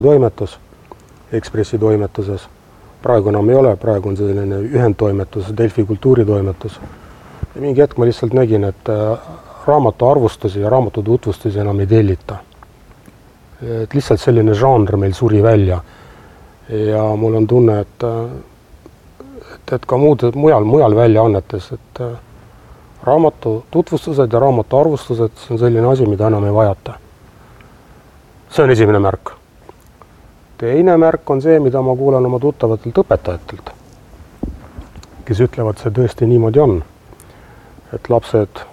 toimetus, Ekspressi toimetuses. Praegu enam ei ole, praegu on selline ühendtoimetus, Delfi kultuuritoimetus. Ja mingi hetk ma lihtsalt nägin, et raamatu arvustusi ja raamatu tutvustusi enam ei tellita. Et lihtsalt selline žanr meil suri välja. Ja mul on tunne, et ka mujal väljaannetes, et raamatu tutvustused ja raamatu arvustused, see on selline asi, mida enam ei vajata. See on esimene märk. Teine märk on see, mida ma kuulen oma tuttavatelt õpetajatelt, kes ütlevad, see tõesti niimoodi on. Et lapsed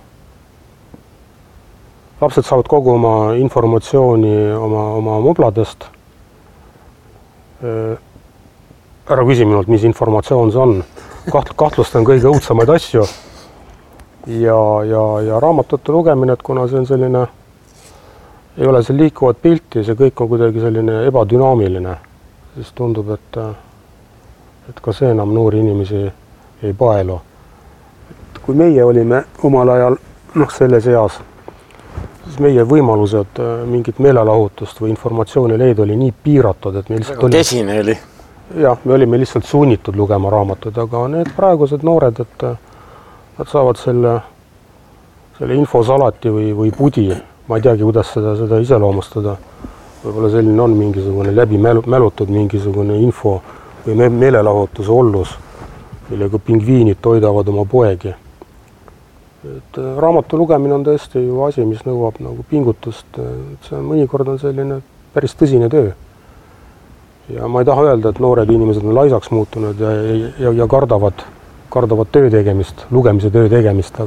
saavad kogu oma informatsiooni oma mobladest. Ära küsi minult, mis informatsioon see on. Kahtlustan kõige õudsamaid asju. Ja raamatute lugemine, et kuna see on selline, ei ole see liikuvat pilti, see kõik on kuidagi selline ebadünaamiline, siis tundub, et ka see enam noori inimesi ei paelu. Kui meie olime omal ajal selles eas, siis meie võimalused mingit meelelahutust või informatsiooni leida oli nii piiratud, et me lihtsalt kesine oli. Jah, me olime lihtsalt sunnitud lugema raamatud, aga need praegused noored, et nad saavad selle infosalati või pudi, ma ei teagi, kuidas seda iseloomustada. Võib-olla selline on mingisugune läbi mälutud mingisugune info või meelelahutuse ollus, millega pingviinid toidavad oma poegi. Et raamatu lugemine on tõesti ju asi, mis nõuab nagu pingutust. See mõnikord on selline päris tõsine töö. Ja ma ei taha öelda, et noored inimesed on laisaks muutunud ja kardavad töö tegemist, lugemise töö tegemist,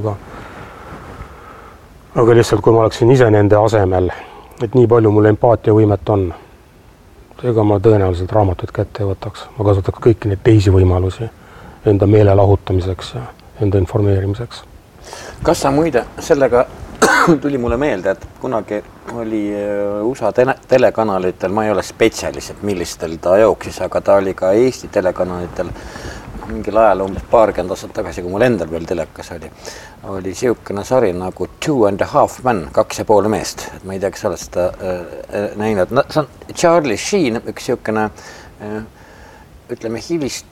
aga lihtsalt, kui ma oleksin ise nende asemel, et nii palju mul empaatiavõimet on, ega ma tõenäoliselt raamatut kätte ei võtaks. Ma kasutaks kõiki neid teisi võimalusi enda meele lahutamiseks ja enda informeerimiseks. Kas sa muide, sellega tuli mulle meelde, et kunagi oli USA telekanalitel, ma ei ole spetsialist, et millistel ta jooksis, aga ta oli ka Eesti telekanalitel mingil ajal umbes paarkümmend aastat tagasi, kui mul endal veel telekas oli siukene sari nagu 2.5 Men, 2,5 meest. Et ma ei tea, kas oled seda näinud. No, see on Charlie Sheen, üks siukene, ütleme,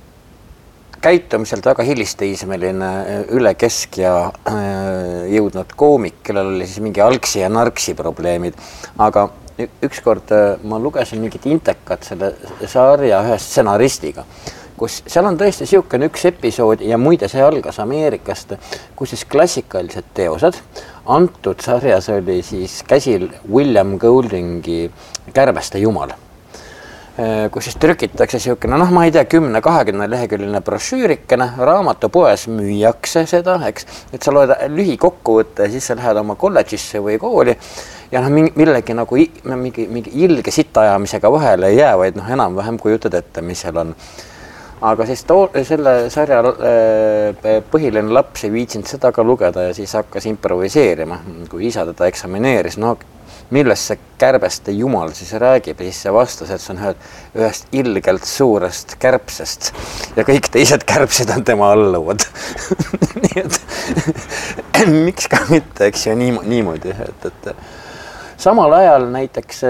käitumiselt väga hilisteismeline üle kesk ja jõudnud koomik, kellel oli siis mingi algsi ja narksi probleemid. Aga ükskord ma lugesin mingit intekat selle sarja ühe stsenaristiga, kus seal on tõesti siukene üks episood ja muide see algas Ameerikast, kus siis klassikalised teosed. Antud sarjas oli siis käsil William Goldingi Kärbeste jumal, kus siis trükitakse siukene, ma ei tea, 10-20 leheküljeline brošüürikene, raamatupoes müüakse seda, eks, et sa loed lühikokkuvõtte ja siis sa lähed oma kolledžisse või kooli ja millegi nagu mingi ilge sittaajamisega vahele ei jää, vaid enam-vähem kujutad ette, mis seal on. Aga siis selle sarja põhiline laps ei viitsinud seda ka lugeda ja siis hakkas improviseerima, kui isa teda eksamineeris. Millest see Kärbeste jumal siis räägib ja siis see vastas, et see on ühest ilgelt suurest kärbsest ja kõik teised kärbsed on tema alluvad. Nii et miks ka mitte, eks ju niimoodi. Samal ajal näiteks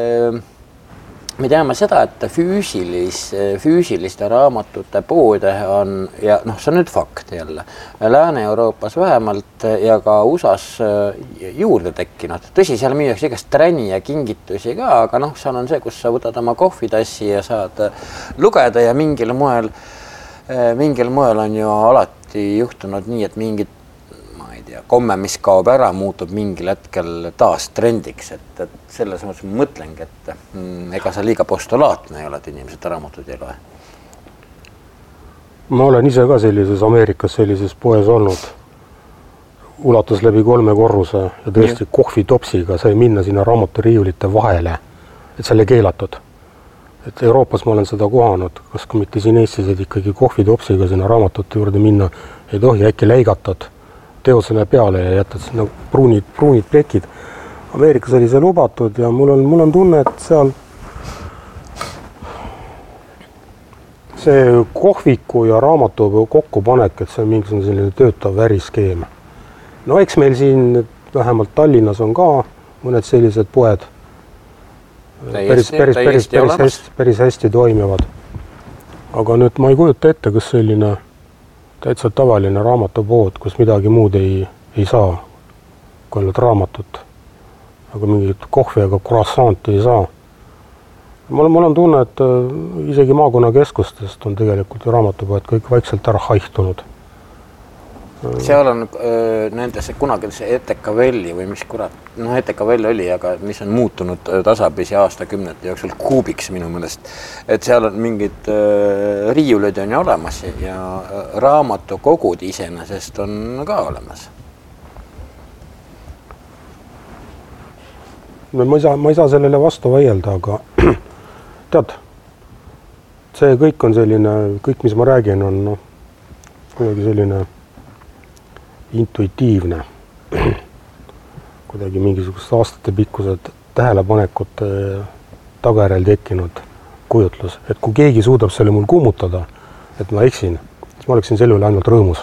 me teame seda, et füüsiliste raamatute poode on, ja see on nüüd fakt jälle, Lääne-Euroopas vähemalt ja ka USAs juurde tekkinud. Tõsi, seal müüakse igast träni ja kingitusi ka, aga seal on see, kus sa võtad oma kohvitassi ja saad lugeda ja mingil moel on ju alati juhtunud nii, et mingid komme, mis kaob ära, muutub mingil hetkel taas trendiks, et selles mõttes ma mõtlengi, et ega sa liiga postulaatne ei ole, et inimesed raamatud ei loe. Ma olen ise ka Ameerikas sellises poes olnud, ulatus läbi 3 korruse ja tõesti kohvitopsiga sai minna sinna raamaturiiulite vahele, et seal ei keelatud. Et Euroopas ma olen seda kohanud, kas ka mitte siin Eestis, et ikkagi kohvitopsiga sinna raamatute juurde minna ei tohi, äkki läigatad teosele peale ja jätad sinna pruunid plekid. Ameerikas oli see lubatud ja mul on tunne, et seal see kohviku ja raamatu kokkupanek, et see on mingisugune selline töötav äriskeem. Eks meil siin vähemalt Tallinnas on ka mõned sellised poed päris hästi toimivad. Aga nüüd ma ei kujuta ette, kas selline täitsa tavaline raamatupood, kus midagi muud ei saa, kui ainult raamatut. Aga mingit kohvi ega croissanti ei saa. Mul on tunne, et isegi maakonnakeskustest on tegelikult raamatupoed kõik vaikselt ära haihtunud. Seal on nendes kunagi see Etekavelli või mis kurat, Etekavelli oli, aga mis on muutunud tasapisi aastakümnete jooksul kuubiks minu mõelest. Et seal on mingid riiulid on ju olemas ja raamatukogud iseenesest on ka olemas. Ma ei saa sellele vastu vaielda, aga tead, see kõik on selline, kõik mis ma räägin on kuidagi selline intuitiivne, kuidagi mingisugust aastate pikkused tähelepanekute tagajärjel tekkinud kujutlus, et kui keegi suudab selle mul kummutada, et ma eksin, siis ma oleksin selle üle ainult rõõmus.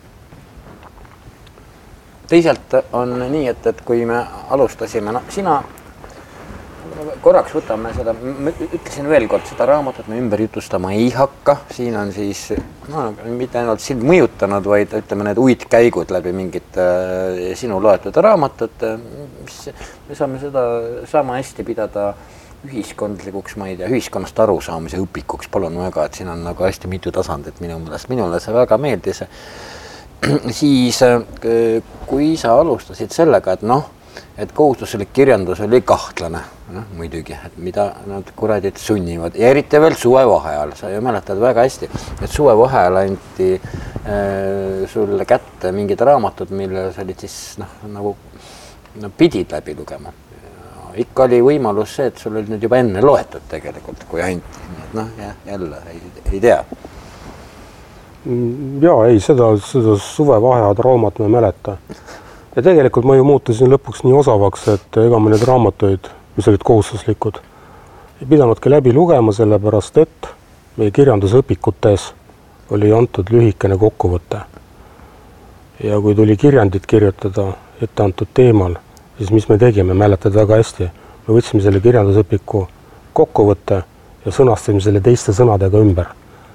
Teisalt on nii, et kui me alustasime, sina korraks võtame seda, ütlesin veel kord, seda raamatut me ümber jutustama ei hakka, siin on siis, mitte ainult sind mõjutanud, vaid ütleme need uitkäigud läbi mingit sinu loetud raamatut, mis me saame seda sama hästi pidada ühiskondlikuks, ma ei tea, ühiskonnast arusaamise õpikuks, palun väga, et siin on nagu hästi mitu tasandit minu mõelest, minule see väga meeldis. Siis kui sa alustasid sellega, et kohustuslik kirjandus oli kahtlane, muidugi, et mida nad kuradid sunnivad ja eriti veel suvevaheajal, sa ju mäletad väga hästi, et suvevaheajal anti sulle kätte mingid raamatud, mille sa olid siis nagu pidid läbi lugema. Ikka oli võimalus see, et sul oli nüüd juba enne loetud tegelikult, kui anti, jälle ei tea. Jaa, ei, seda suvevaheajad raamat ma mäleta. Ja tegelikult ma ju muutusin lõpuks nii osavaks, et ega ma need raamatuid, mis olid kohustuslikud, ei pidanudki läbi lugema, sellepärast et meie kirjandusõpikutes oli antud lühikene kokkuvõte. Ja kui tuli kirjandit kirjutada ette antud teemal, siis mis me tegime, mäletad väga hästi. Me võtsime selle kirjandusõpiku kokkuvõtte ja sõnastasime selle teiste sõnadega ümber.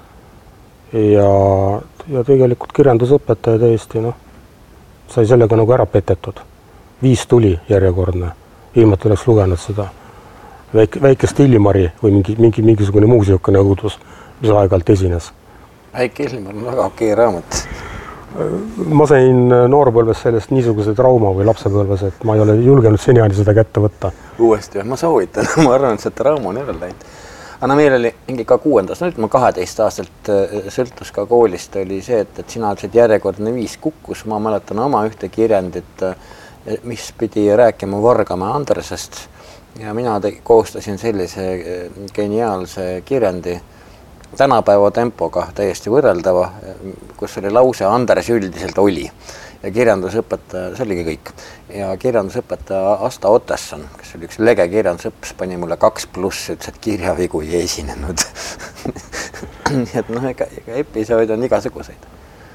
Ja tegelikult kirjandusõpetaja täiesti, sai sellega nagu ära petetud. 5 tuli järjekordne, ilma et oleks lugenud seda väikest Illimari või mingisugune muu siukene õudus, mis aeg-ajalt esines. Väike Illimar on väga okei raamat. Ma sain noorpõlves sellest niisuguse trauma või lapsepõlves, et ma ei ole julgenud seniaani seda kätte võtta. Uuesti, ma soovitan, ma arvan, et see trauma on järel läinud. Aga meil oli mingi ka 6. nüüd ma 12 aastalt sõltus ka koolist oli see, et sina olid järjekordne 5 kukkus. Ma mäletan oma ühte kirjandit, mis pidi rääkima Vargamäe Andresest ja mina koostasin sellise geniaalse kirjandi tänapäeva tempoga täiesti võrreldava, kus oli lause Andres üldiselt oli. Ja kirjandusõpetaja, see oligi kõik. Ja kirjandusõpetaja Asta Ottesson, kes oli üks lege kirjandusõppes, pani mulle 2+, ütles, et kirjavigu ei esinenud. Nii et ega episood on igasuguseid.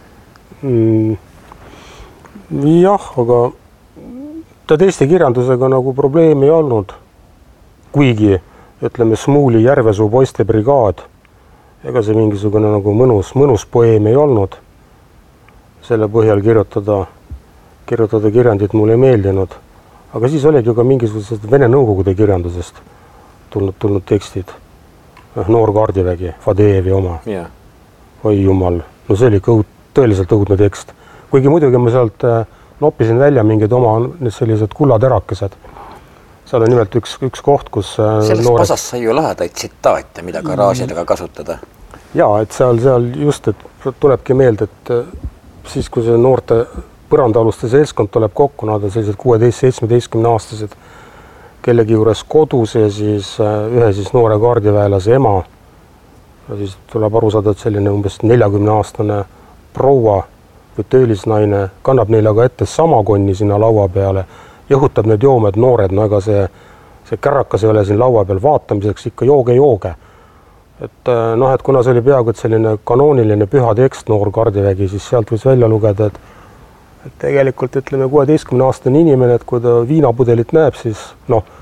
Jah, aga Eesti kirjandusega nagu probleemi ei olnud. Kuigi, ütleme, Smuuli Järvesuu poiste brigaad, ega see mingisugune nagu mõnus poeem ei olnud. Selle põhjal kirjutada kirjandit mulle ei meeldinud. Aga siis oligi ka mingisugused Vene Nõukogude kirjandusest tulnud tekstid. Noor Kaardivägi, Fadejevi oma. Yeah. Oi jumal, see oli tõeliselt õudne tekst. Kuigi muidugi ma sealt noppisin välja mingid oma sellised kullaterakesed. Seal on nimelt üks koht, kus sellest pasast sai ju lahedaid tsitaate, mida garaažidega kasutada. Jaa, et seal just, et tulebki meelde, et siis, kui see noorte põrandaaluste seltskond tuleb kokku, nad on sellised 16-17 aastased kellegi juures kodus ja siis ühe siis noore kaardiväelase ema. Ja siis tuleb aru saada, et selline umbes 40-aastane proua või töölisnaine kannab neile aga ette samakonni sinna laua peale, jõhutab need joomed noored, ega see kärrakas ei ole siin laua peal vaatamiseks ikka jooge. Et kuna see oli peaaegu et selline kanooniline püha tekst Noor Kaardivägi, siis sealt võis välja lugeda, et tegelikult ütleme 16-aastane inimene, et kui ta viinapudelit näeb, siis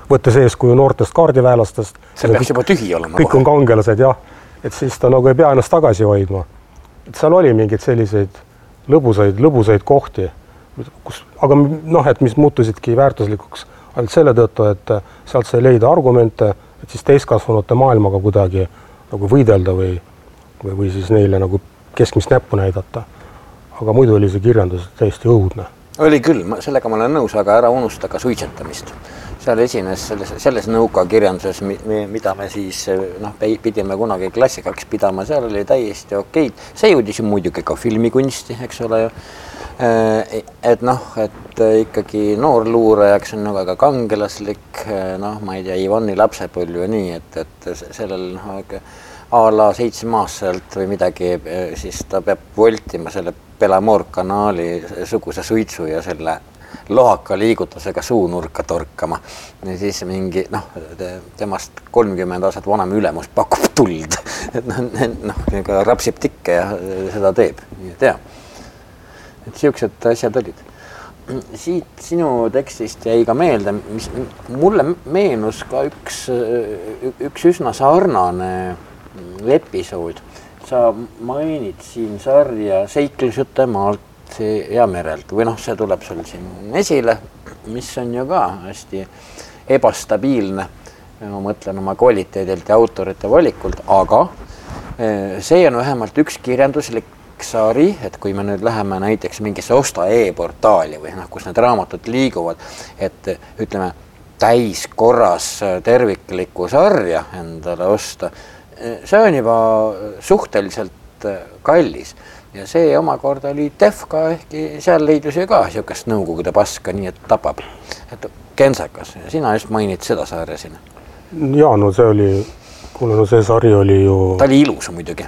võttes eeskuju noortest kaardiväelastest. See peaks juba tühi olema. Kõik on kangelased, jah. Et siis ta nagu ei pea ennast tagasi hoidma. Et seal oli mingid selliseid lõbusaid kohti, aga noh, et mis muutusidki väärtuslikuks ainult selle tõttu, et sealt sai leida argumente, et siis täiskasvanute maailmaga kuidagi nagu võidelda või siis neile nagu keskmist näppu näidata. Aga muidu oli see kirjandus täiesti õudne. Oli küll, sellega ma olen nõus, aga ära unusta ka suitsetamist. Seal esines selles nõukakirjanduses, mida me siis pidime kunagi klassikaks pidama, seal oli täiesti okei. See jõudis ju muidugi ka filmikunsti, eks ole ju. Et ikkagi noor luurajaks on nagu ka kangelaslik, ma ei tea, Ivani lapsepõlv ja nii, et sellel a la 7-aastaselt või midagi, siis ta peab voltima selle Belamor kanaali suguse suitsu ja selle lohaka liigutusega suunurka torkama. Ja siis mingi, temast 30 aastat vanem ülemus pakub tuld. Et rapsib tikke ja seda teeb. Tea. Et siuksed asjad olid. Siit sinu tekstist jäi ka meelde, mis mulle meenus ka üks üsna sarnane episood. Sa mainid siin sarja Seiklusjutte maalt ja merelt või see tuleb sul siin esile, mis on ju ka hästi ebastabiilne, ma mõtlen oma kvaliteedilt ja autorite valikult, aga see on vähemalt üks kirjanduslik sari, et kui me nüüd läheme näiteks mingisse Osta e-portaali või kus need raamatud liiguvad, et ütleme täiskorras terviklikku sarja endale osta, see on juba suhteliselt kallis ja see omakorda oli Defka, ehkki seal leidus ju ka siukest nõukogude paska, nii et tapab. Et kensakas, sina just mainid seda sarja sinna. Jaa, see oli, kuna see sari oli ju... Ta oli ilus muidugi.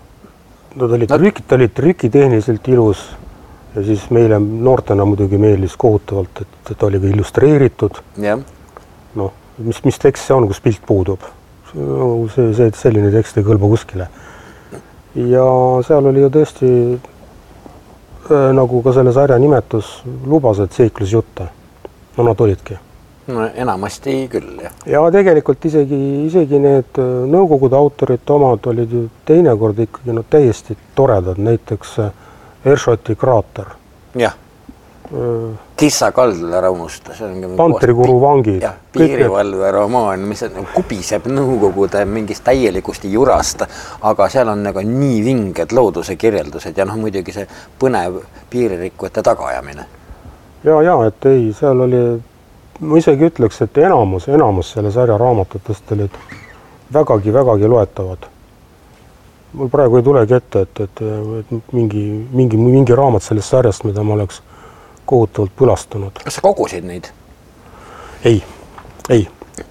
Ta oli trükitehniliselt ilus ja siis meile noortena muidugi meeldis kohutavalt, et ta oli ka illustreeritud. Ja. Mis tekst see on, kus pilt puudub? Selline tekst ei kõlba kuskile. Ja seal oli ju tõesti, nagu ka selle sarja nimetus lubas, et seiklusjutte. Nad olidki. Enamasti küll, jah. Ja tegelikult isegi need nõukogude autorite omad olid ju teinekord ikkagi täiesti toredad, näiteks Ershoti kraater. Jah. Kissa kaldul ära unusta. Panterikuru vangid. Jah, piirivalve romaan, mis kubiseb nõukogude mingist täielikust jurast, aga seal on nagu nii vinged looduse kirjeldused ja muidugi see põnev piiririkkujate tagaajamine. Ja, et ei, seal oli, ma isegi ütleks, et enamus selle sarja raamatutest olid vägagi loetavad. Mul praegu ei tulegi ette, et mingi raamat sellest sarjast, mida ma oleks kohutavalt põlastunud. Kas sa kogusid neid? Ei.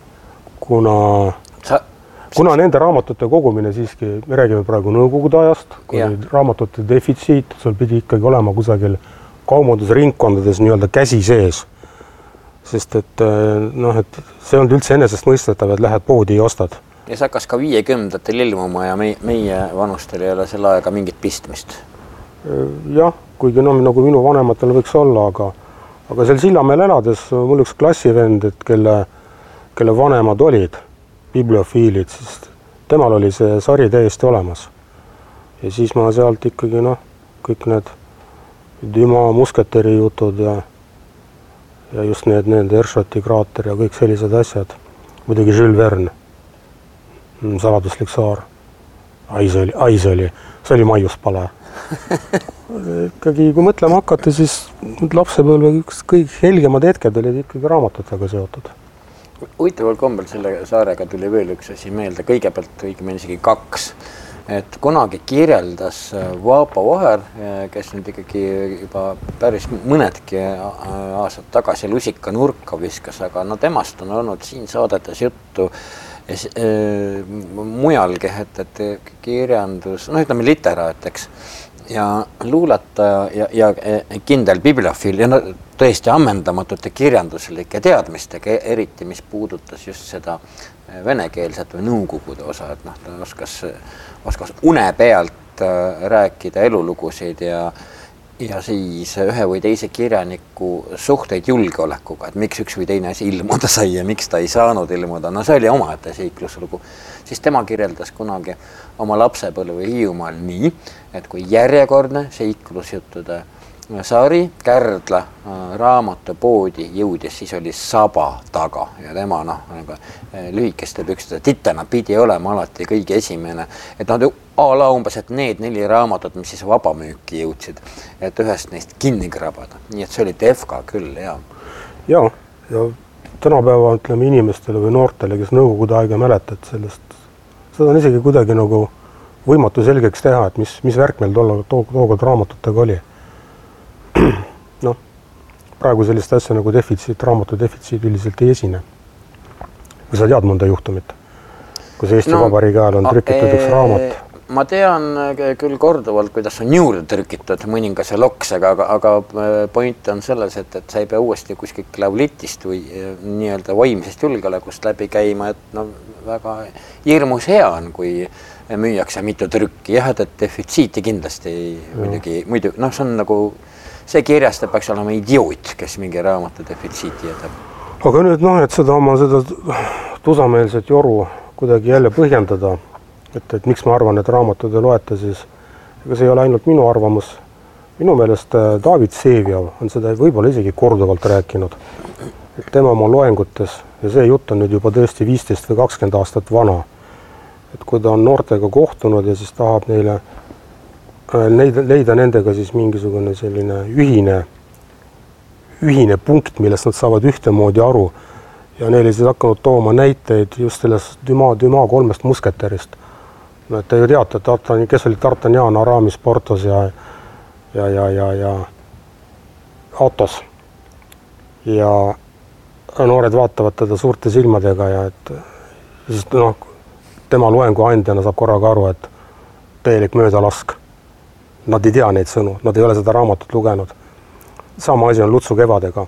Kuna nende raamatute kogumine siiski, me räägime praegu nõukogude ajast, kui raamatute defitsiit, sul pidi ikkagi olema kusagil kaumandusringkondades nii-öelda käsi sees. Sest et see on üldse enesest mõistetav, et lähed poodi ja ostad. Ja see hakkas ka 50-ndatel ilmuma ja meie vanustel ei ole selle aega mingit pistmist. Jah, kuigi nagu minu vanematel võiks olla, aga seal Sillamäel elades mul üks klassivend, et kelle vanemad olid bibliofiilid, siis temal oli see sari täiesti olemas. Ja siis ma sealt ikkagi kõik need Dumas musketeri jutud ja just need Ershoti kraater ja kõik sellised asjad. Muidugi Jules Verne, Saladuslik saar. See oli maiuspala. Ikkagi, kui mõtlema hakata, siis lapsepõlve kõik helgemad hetked olid ikkagi raamatutega seotud. Huvitaval kombel selle saarega tuli veel üks asi meelde, kõigepealt õigemini isegi 2. Et kunagi kirjeldas Vaapo Vaher, kes nüüd ikkagi juba päris mõnedki aastad tagasi lusika nurka viskas, aga temast on olnud siin saadetes juttu mujalgi, et kirjandus, ütleme literaat, eks, ja luulataja ja kindel bibliofiil ja tõesti ammendamatute kirjanduslike teadmistega, eriti mis puudutas just seda venekeelset või nõukogude osa, et ta oskas une pealt rääkida elulugusid ja ja siis ühe või teise kirjaniku suhteid julgeolekuga, et miks üks või teine asi ilmuda sai ja miks ta ei saanud ilmuda. No see oli omaette seikluslugu. Siis tema kirjeldas kunagi oma lapsepõlve Hiiumaal nii, et kui järjekordne seiklusjuttude sari Kärdla raamatupoodi jõudis, siis oli saba taga ja tema lühikeste pükste titena pidi olema alati kõige esimene, et ala umbes, et need 4 raamatut, mis siis vabamüüki jõudsid, et ühest neist kinni krabada. Nii et see oli Defka küll, ja tänapäeva ütleme inimestele või noortele, kes Nõukogude aega mäletad sellest, seda on isegi kuidagi nagu võimatu selgeks teha, et mis värk meil tookord raamatutega oli. Praegu sellist asja nagu raamatu defitsiit üldiselt ei esine. Või sa tead mõnda juhtumit, kus Eesti Vabariigi ajal on trükitud üks raamat? Ma tean küll korduvalt, kuidas on juurde trükitud mõningase loksega, aga point on selles, et sa ei pea uuesti kuskil klavlitist või nii-öelda vaimsest julgeolekust läbi käima, et väga hirmus hea on, kui müüakse mitu trükki. Jah, et defitsiiti kindlasti muidu, see on nagu see kirjastaja peaks olema idioot, kes mingi raamatu defitsiiti jätab. Aga nüüd et seda tusameelset joru kuidagi jälle põhjendada, et miks ma arvan, et raamatud ei loeta, siis ega see ei ole ainult minu arvamus. Minu meelest David Vseviov on seda võib-olla isegi korduvalt rääkinud, et tema oma loengutes, ja see jutt on nüüd juba tõesti 15 või 20 aastat vana, et kui ta on noortega kohtunud ja siis tahab neile leida nendega siis mingisugune selline ühine punkt, millest nad saavad ühtemoodi aru ja neile siis hakanud tooma näiteid just sellest Dumas 3 musketärist. Te ju teate, kes oli D'Artagnan, Aramis, Portos ja Athos. Ja noored vaatavad teda suurte silmadega ja siis tema loengu andjana saab korraga aru, et täielik möödalask. Nad ei tea neid sõnu, nad ei ole seda raamatut lugenud. Sama asi on Lutsu kevadega.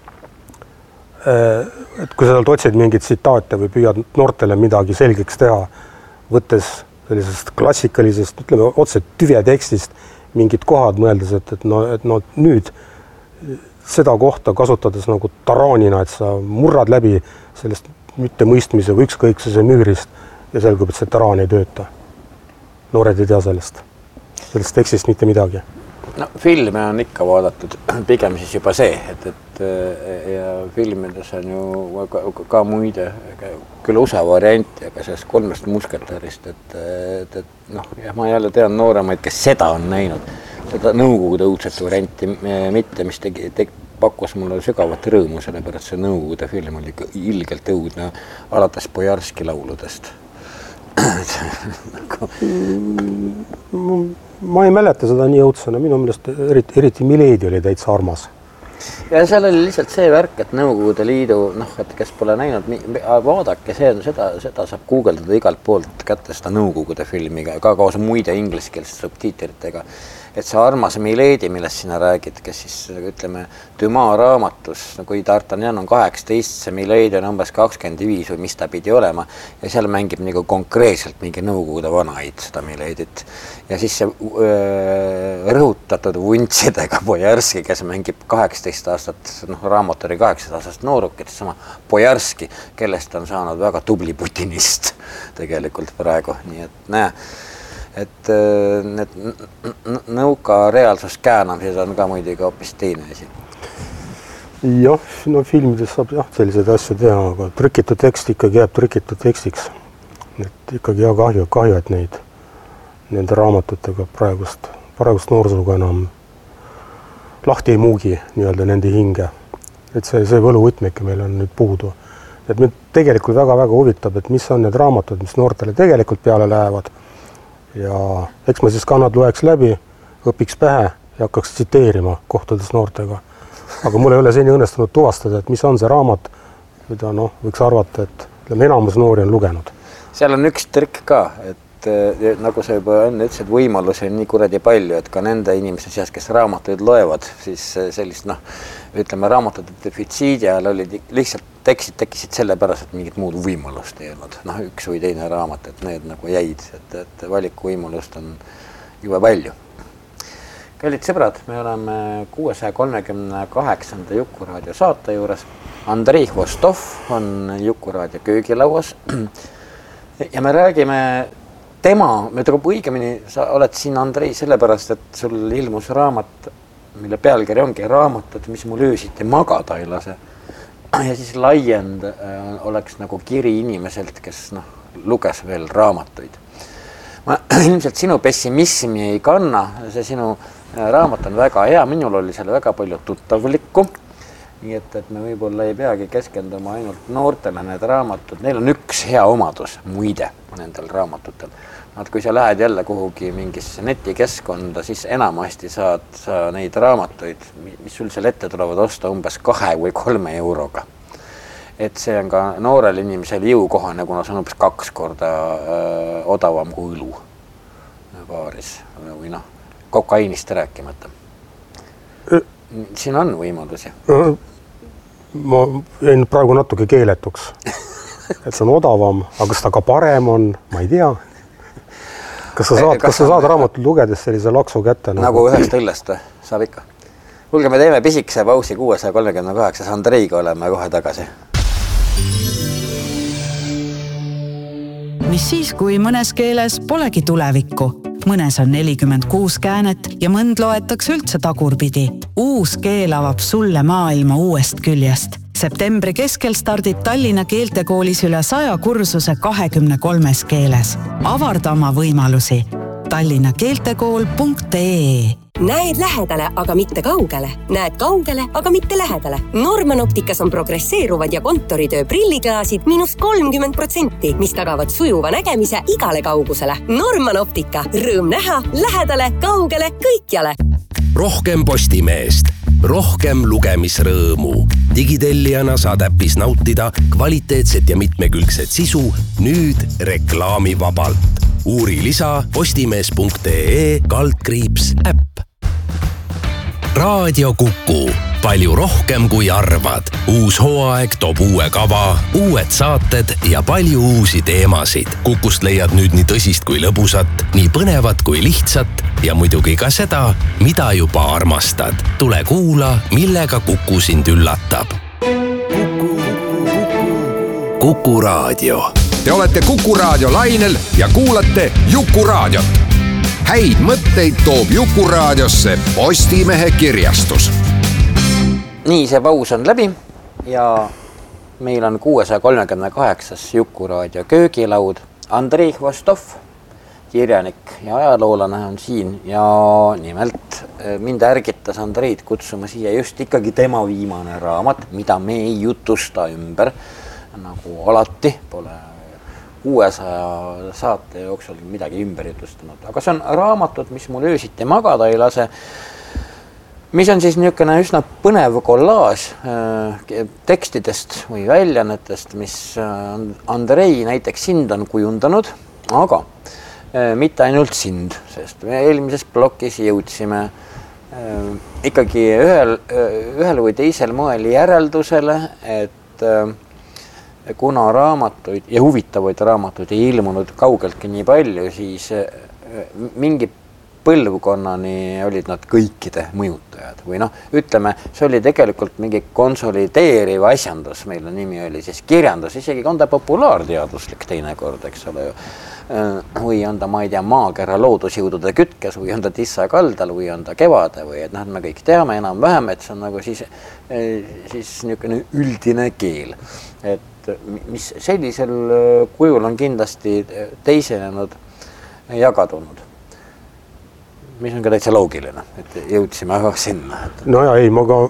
Et kui sa otsid mingeid tsitaate või püüad noortele midagi selgeks teha, võttes sellisest klassikalisest, ütleme otse tüve tekstist mingid kohad mõeldes, et nüüd seda kohta kasutades nagu taraanina, et sa murrad läbi sellest mittemõistmise või ükskõiksuse müürist ja selgub, et see taraan ei tööta. Noored ei tea sellest tekstist mitte midagi. Filme on ikka vaadatud, pigem siis juba see, et ja filmides on ju ka muide küll USA varianti, aga sellest 3 musketärist, et ma jälle tean nooremaid, kes seda on näinud, seda Nõukogude õudset varianti mitte, mis pakkus mulle sügavat rõõmu, sellepärast see Nõukogude film oli ilgelt õudne, alates Bojarski lauludest. Ma ei mäleta seda nii õudsena, minu meelest eriti Milady oli täitsa armas. Ja seal oli lihtsalt see värk, et Nõukogude Liidu, et kes pole näinud, vaadake, seda saab guugeldada igalt poolt kätte seda Nõukogude filmiga, ka koos muide ingliskeelsete subtiitritega. Et see armas Milady, millest sina räägid, kes siis, ütleme, Dumas raamatus, kui D'Artagnan on 18, see Milady on umbes 25 või mis ta pidi olema, ja seal mängib nagu konkreetselt mingi Nõukogude vanaid seda Miladyt. Ja siis see rõhutatud vuntsidega Bojarski, kes mängib 18 aastat, raamat oli 18 aastast noorukit, sama Bojarski, kellest on saanud väga tubli putinist tegelikult praegu, nii et näe, et need nõuka reaalsus käänamises on ka muidugi hoopis teine asi. Jah, filmides saab selliseid asju teha, aga trükitud tekst ikkagi jääb trükitud tekstiks. Et ikkagi kahju, et nende raamatutega praegust noorsuga enam lahti ei muugi nii-öelda nende hinge. Et see võluvõtmike meil on nüüd puudu. Et meid tegelikult väga-väga huvitab, et mis on need raamatud, mis noortele tegelikult peale lähevad. Ja eks ma siis kannad loeks läbi, õpiks pähe ja hakkaks tsiteerima kohtudes noortega. Aga mul ei ole seni õnnestunud tuvastada, et mis on see raamat, mida võiks arvata, et enamus noori on lugenud. Seal on üks trikk ka, et nagu sa juba enne ütlesid, võimalusi on nii kuradi palju, et ka nende inimeste seas, kes raamatuid loevad, siis sellist, ütleme, raamatute defitsiidi ajal oli lihtsalt tekkisid sellepärast, et mingit muud võimalust ei olnud. Üks või teine raamat, et need nagu jäid, et valikuvõimalust on juba palju. Kallid sõbrad, me oleme 638. Jukuraadio saate juures. Andrei Hvostov on Jukuraadio köögilauas ja me räägime me tuleb õigemini, sa oled siin, Andrei, sellepärast, et sul ilmus raamat, mille pealkiri ongi raamatud, mis mul öösiti magada ei lase. Ja siis laiend oleks nagu kiri inimeselt, kes luges veel raamatuid. Ma ilmselt sinu pessimismi ei kanna, see sinu raamat on väga hea, minul oli seal väga palju tuttavlikku, nii et me võib-olla ei peagi keskenduma ainult noortele need raamatud. Neil on üks hea omadus, muide, nendel raamatutel. Kui sa lähed jälle kuhugi mingisse netikeskkonda, siis enamasti saad sa neid raamatuid, mis sul seal ette tulevad osta umbes 2 või 3 euroga. Et see on ka noorel inimesel jõukohane, kuna see on umbes 2 korda odavam kui õlu baaris või kokainist rääkimata. Siin on võimalusi. Ma jäin praegu natuke keeletuks. Et see on odavam, aga kas ta ka parem on, ma ei tea. Kas sa saad raamatut lugedes sellise laksu kätte? Nagu ühest õllest saab ikka. Kuulge, me teeme pisikese pausi 638. Andreiga oleme kohe tagasi. Mis siis, kui mõnes keeles polegi tulevikku? Mõnes on 46 käänet ja mõnd loetakse üldse tagurpidi. Uus keel avab sulle maailma uuest küljest. Septembri keskel stardib Tallinna keeltekoolis üle 100 kursuse 23 keeles. Avarda oma võimalusi. tallinnakeeltekool.ee. Näed lähedale, aga mitte kaugele. Näed kaugele, aga mitte lähedale. Norman Opticas on progresseeruvad ja kontoritöö prilliklaasid -30%, mis tagavad sujuva nägemise igale kaugusele. Norman Optica. Rõõm näha, lähedale, kaugele, kõikjale. Rohkem Postimeest. Rohkem lugemisrõõmu. Digitellijana saad äppis nautida kvaliteetset ja mitmekülgset sisu nüüd reklaamivabalt. Uuri lisa postimees.ee/äpp. Raadio Kuku. Palju rohkem kui arvad. Uus hooaeg toob uue kava, uued saated ja palju uusi teemasid. Kukust leiad nüüd nii tõsist kui lõbusat, nii põnevat kui lihtsat ja muidugi ka seda, mida juba armastad. Tule kuula, millega Kuku sind üllatab. Kuku Raadio. Te olete Kuku Raadio lainel ja kuulate Jukuraadiot. Häid mõtteid toob Jukuraadiosse Postimehe kirjastus. Nii, see paus on läbi ja meil on 638. Jukuraadio köögilaud. Andrei Hvostov, kirjanik ja ajaloolane on siin ja nimelt mind ärgitas Andreid kutsuma siia just ikkagi tema viimane raamat, mida me ei jutusta ümber, nagu alati pole 600 saate jooksul midagi ümber jutustanud. Aga see on raamatud, mis mul öösiti magada ei lase, mis on siis niisugune üsna põnev kollaaž tekstidest või väljanetest, mis Andrei näiteks sind on kujundanud, aga mitte ainult sind, sest me eelmises plokis jõudsime ikkagi ühel või teisel moel järeldusele, et kuna raamatuid ja huvitavaid raamatuid ei ilmunud kaugeltki nii palju, siis mingi põlvkonnani olid nad kõikide mõjutajad või ütleme, see oli tegelikult mingi konsolideeriv asjandus, meil nimi oli siis kirjandus, isegi on ta populaarteaduslik teinekord, eks ole ju. Või on ta, ma ei tea, maakera loodusjõudude kütkes või on ta Tissa kaldal või on ta kevade või et me kõik teame enam-vähem, et see on nagu siis niisugune üldine keel, et mis sellisel kujul on kindlasti teisenenud ja kadunud. Mis on ka täitsa loogiline, et jõudsime sinna. No ja ei,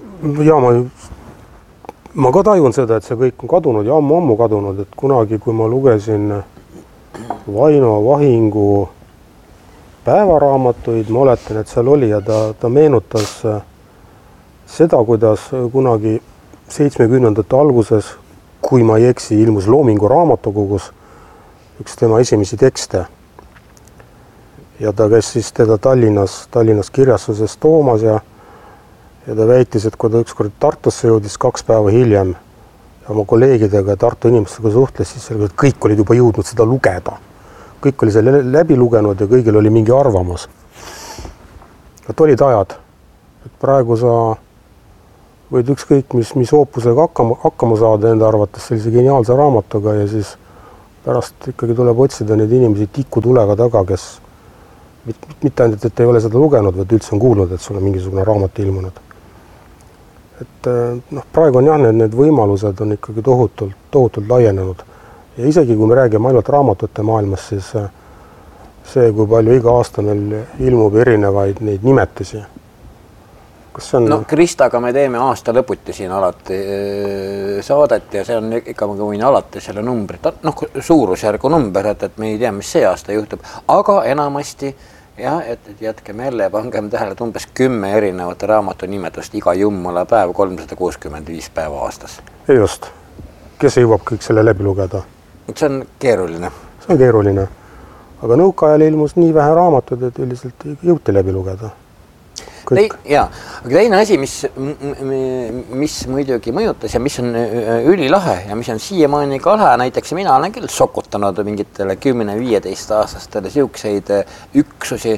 ma ka tajun seda, et see kõik on kadunud ja ammu kadunud, et kunagi, kui ma lugesin Vaino Vahingu päevaraamatuid, ma oletan, et seal oli ja ta meenutas seda, kuidas kunagi 70. alguses, kui ma ei eksi, ilmus Loomingu raamatukogus üks tema esimesi tekste. Ja ta käis siis teda Tallinnas kirjastuses toomas ja ta väitis, et kui ta ükskord Tartusse jõudis 2 päeva hiljem ja oma kolleegidega Tartu inimestega suhtles, siis kõik olid juba jõudnud seda lugeda. Kõik oli selle läbi lugenud ja kõigil oli mingi arvamus. et olid ajad, et praegu sa võid ükskõik mis oopusega hakkama saada enda arvates sellise geniaalse raamatuga ja siis pärast ikkagi tuleb otsida neid inimesi tikutulega taga, kes mitte ainult, et ei ole seda lugenud, vaid üldse on kuulnud, et sul on mingisugune raamat ilmunud. Et praegu on jah, need võimalused on ikkagi tohutult laienenud. Ja isegi kui me räägime ainult raamatute maailmas, siis see, kui palju iga aasta meil ilmub erinevaid neid nimetusi. Kas see on... No Kristaga me teeme aasta lõputi siin alati saadet ja see on ikka, ma võin alati selle numbrit, suurusjärgu number, et me ei tea, mis see aasta juhtub, aga enamasti jah, et jätkeme jälle ja pangem tähele, et umbes 10 erinevat raamatu nimetust iga jummala päev, 365 päeva aastas. Ja just. Kes jõuab kõik selle läbi lugeda? See on keeruline. See on keeruline. Aga nõukaajal ilmus nii vähe raamatud, et üldiselt jõuti läbi lugeda. Aga teine asi, mis muidugi mõjutas ja mis on ülilahe ja mis on siiamaani ka lahe, näiteks mina olen küll sokutanud mingitele 10-15 aastastele siukseid üksusi,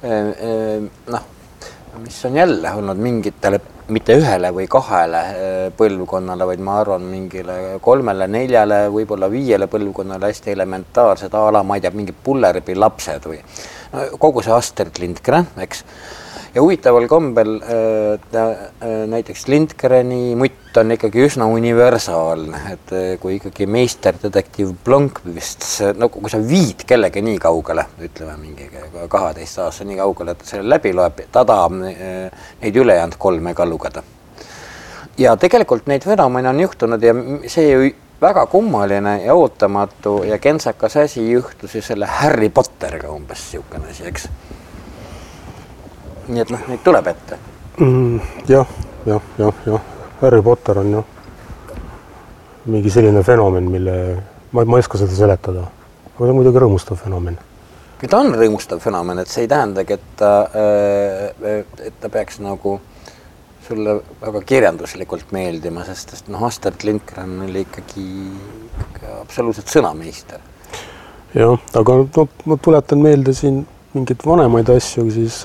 mis on jälle olnud mingitele, mitte ühele või 2 põlvkonnale, vaid ma arvan mingile 3-4, võib-olla 5 põlvkonnale hästi elementaarsed ala, ma ei tea, mingi Pullerbi lapsed või kogu see Astrid Lindgren, eks. Ja huvitaval kombel näiteks Lindgreni mutt on ikkagi üsna universaalne, et kui ikkagi meisterdetektiiv Blomqvist, kui sa viid kellegi nii kaugele, ütleme mingi 12 aasta nii kaugele, et selle läbi loeb, ta tahab neid ülejäänud 3 ka lugeda. Ja tegelikult neid fenomene on juhtunud ja see väga kummaline ja ootamatu ja kentsakas asi juhtus selle Harry Potteriga umbes siukene asi, eks. Nii et neid tuleb ette. Jah. Harry Potter on mingi selline fenomen, mille ma ei oska seda seletada. Aga see on muidugi rõõmustav fenomen. Ta on rõõmustav fenomen, et see ei tähendagi, et ta peaks nagu sulle väga kirjanduslikult meeldima, sest Astrid Lindgren oli ikkagi absoluutselt sõnameister. Jah, aga ma tuletan meelde siin mingit vanemaid asju, siis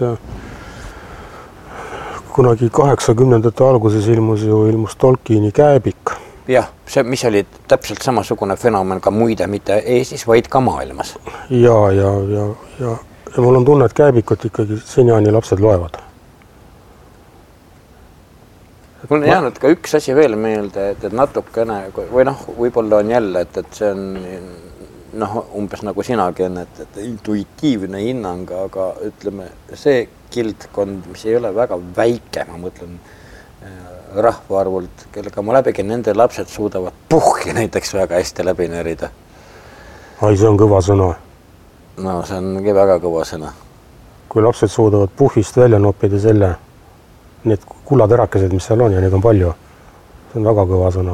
kunagi 80ndate alguses ilmus Tolkieni Kääbik. Jah, see, mis oli täpselt samasugune fenomen ka muide, mitte Eestis, vaid ka maailmas. Ja mul on tunne, et Kääbikut ikkagi seniaani lapsed loevad. Mul on jäänud ka üks asi veel meelde, et natukene, või võib-olla on jälle, et see on umbes nagu sinagi on, et intuitiivne hinnang, aga ütleme, see kildkond, mis ei ole väga väike, ma mõtlen rahvaarvult, kellega ma läbigi, nende lapsed suudavad puhki näiteks väga hästi läbi närida. Ai, see on kõva sõna. No see ongi väga kõva sõna. Kui lapsed suudavad puhist välja noppida selle, need kullaterakesed, mis seal on ja neid on palju, see on väga kõva sõna.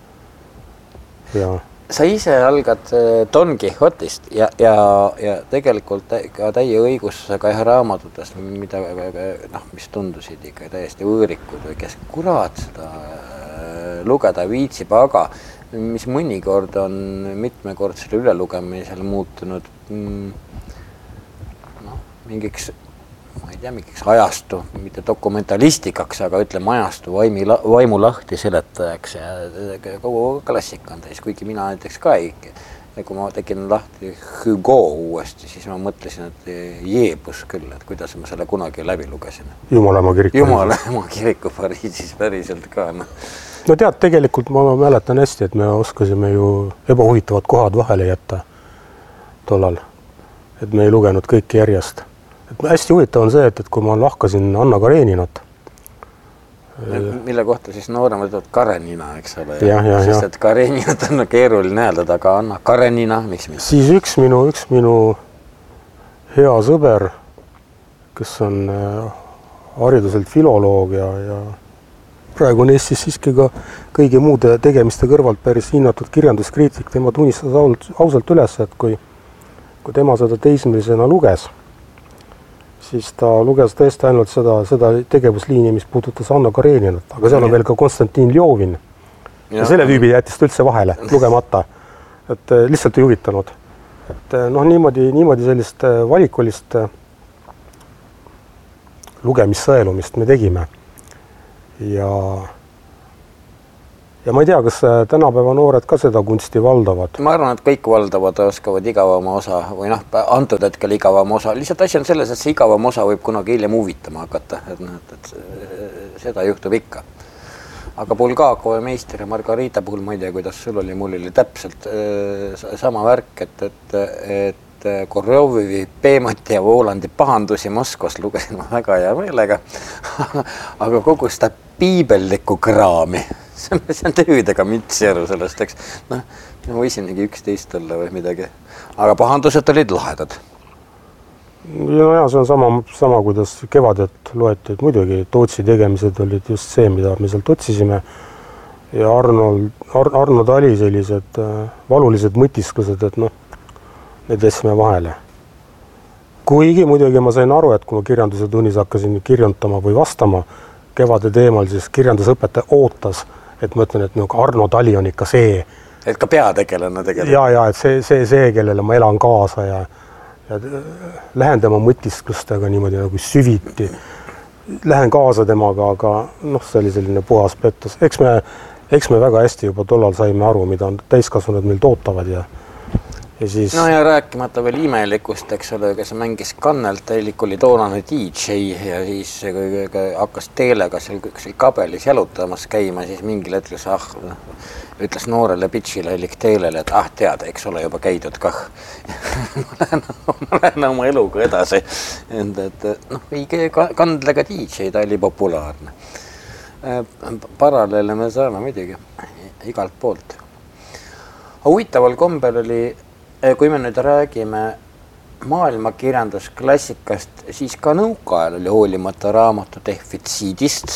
Ja sa ise algad Don Quixotist ja tegelikult ka täie õigusega raamatutest, mis tundusid ikka täiesti võõrikud või kes kurat seda lugeda viitsib, aga mis mõnikord on mitmekordsel ülelugemisel muutunud mingiks, ma ei tea, mingiks ajastu, mitte dokumentalistikaks, aga ütleme ajastu vaimu lahti seletajaks ja kogu klassika on täis, kuigi mina näiteks ka ei. Ja kui ma tegin lahti Hugo uuesti, siis ma mõtlesin, et jeebus küll, et kuidas ma selle kunagi läbi lugesin. Jumalamaa kiriku Pariisis päriselt ka. No tead, tegelikult ma mäletan hästi, et me oskasime ju ebahuvitavad kohad vahele jätta tollal, et me ei lugenud kõiki järjest. Et hästi huvitav on see, et kui ma lahkasin Anna Kareninat. Mille kohta siis nooremad ütlevad Karenina, eks ole? Sest et Kareninat on keeruline hääldada, aga Anna Karenina, miks mitte? Siis üks minu hea sõber, kes on hariduselt filoloog ja praegu on Eestis siiski ka kõigi muude tegemiste kõrvalt päris hinnatud kirjanduskriitik, tema tunnistas ausalt üles, et kui tema seda teismelisena luges, siis ta luges tõesti ainult seda tegevusliini, mis puudutas Anna Kareninat, aga seal on veel ka Konstantin Ljovin. Ja selle tüübi jättis üldse vahele, lugemata. Et lihtsalt ei huvitanud. Et niimoodi sellist valikulist lugemissõelumist me tegime. Ja ma ei tea, kas tänapäeva noored ka seda kunsti valdavad. Ma arvan, et kõik valdavad oskavad igavama osa või antud hetkel igavama osa. Lihtsalt asi on selles, et see igavam osa võib kunagi hiljem huvitama hakata. Et seda juhtub ikka. Aga Bulgakova meister ja Margarita puhul ma ei tea, kuidas sul oli, mul oli täpselt sama värk, et Korjovi, Peemati ja Voolandi pahandusi Moskvas lugesin ma väga hea meelega, aga kogu seda piibellikku kraami, see on tüüdega mütsi aru sellest, eks. Ma võisin 11 olla või midagi, aga pahandused olid lahedad. Ja see on sama, kuidas kevadet loeti, et muidugi Tootsi tegemised olid just see, mida me sealt otsisime. Ja Arno Tali sellised valulised mõtisklused, et need jäsime vahele. Kuigi muidugi ma sain aru, et kui ma kirjanduse tunnis hakkasin kirjantama või vastama kevade teemal, siis kirjandusõpetaja ootas, et ma ütlen, et Arno Tali on ikka see. Et ka peategelane tegelikult. Ja, et see, kellele ma elan kaasa ja lähen tema mõtisklustega niimoodi nagu süviti. Lähen kaasa temaga, aga see oli selline puhas pettus. Eks me väga hästi juba tollal saime aru, mida täiskasvanud meil tootavad ja siis... No ja rääkimata veel imelikust, eks ole, kes mängis Kannelt, Eilik oli toonane DJ ja siis hakkas teelega seal kabelis jalutamas käima, siis mingil hetkel ütles noorele pitchile Eilik teelele, et tead, eks ole juba käidud kah. ma lähen oma eluga edasi. Kandlega DJ, ta oli populaarne. Paralleele me saame muidugi igalt poolt. Huvitaval kombel oli, kui me nüüd räägime maailmakirjandusklassikast, siis ka nõukaajal oli hoolimata raamatu defitsiidist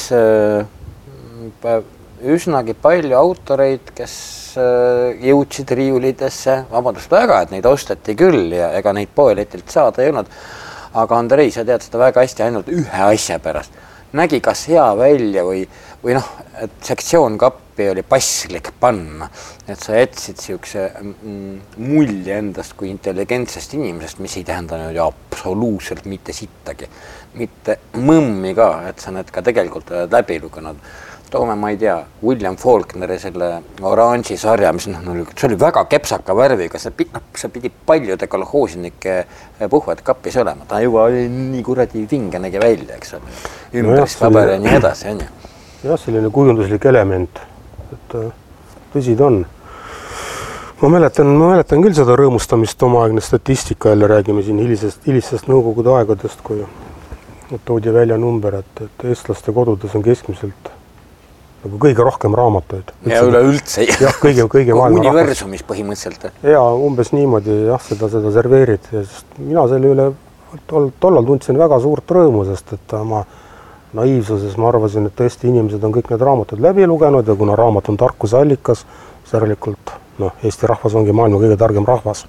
üsnagi palju autoreid, kes jõudsid riiulidesse, vabandust väga, et neid osteti küll ja ega neid poeletilt saada ei olnud. Aga Andrei, sa tead seda väga hästi ainult ühe asja pärast. Nägi kas hea välja või et sektsioon kappi oli passlik panna, et sa jätsid siukse mulje endast kui intelligentsest inimesest, mis ei tähendanud ju absoluutselt mitte sittagi, mitte mõmmi ka, et sa need ka tegelikult läbi lugenud. Toome, ma ei tea, William Faulkneri selle oranži sarja, mis see oli väga kepsaka värviga, see pidi paljude kolhoosinike puhvad kappis olema. Ta juba oli nii kuradi vinge nägi välja, eks ole. Ümbrispaberi ja nii edasi, on ju. Jah, selline kujunduslik element, et tõsid on. Ma mäletan küll seda rõõmustamist omaaegne statistika, jälle räägime siin hilisest nõukogude aegadest, kui toodi välja number, et eestlaste kodudes on keskmiselt nagu kõige rohkem raamatuid. Ja üleüldse. Jah, kõige maailma universumis põhimõtteliselt. Ja umbes niimoodi seda serveerid. Sest mina selle üle tollal tundsin väga suurt rõõmu, sest et oma naiivsuses ma arvasin, et tõesti inimesed on kõik need raamatud läbi lugenud ja kuna raamat on tarkuse allikas, järelikult Eesti rahvas ongi maailma kõige targem rahvas.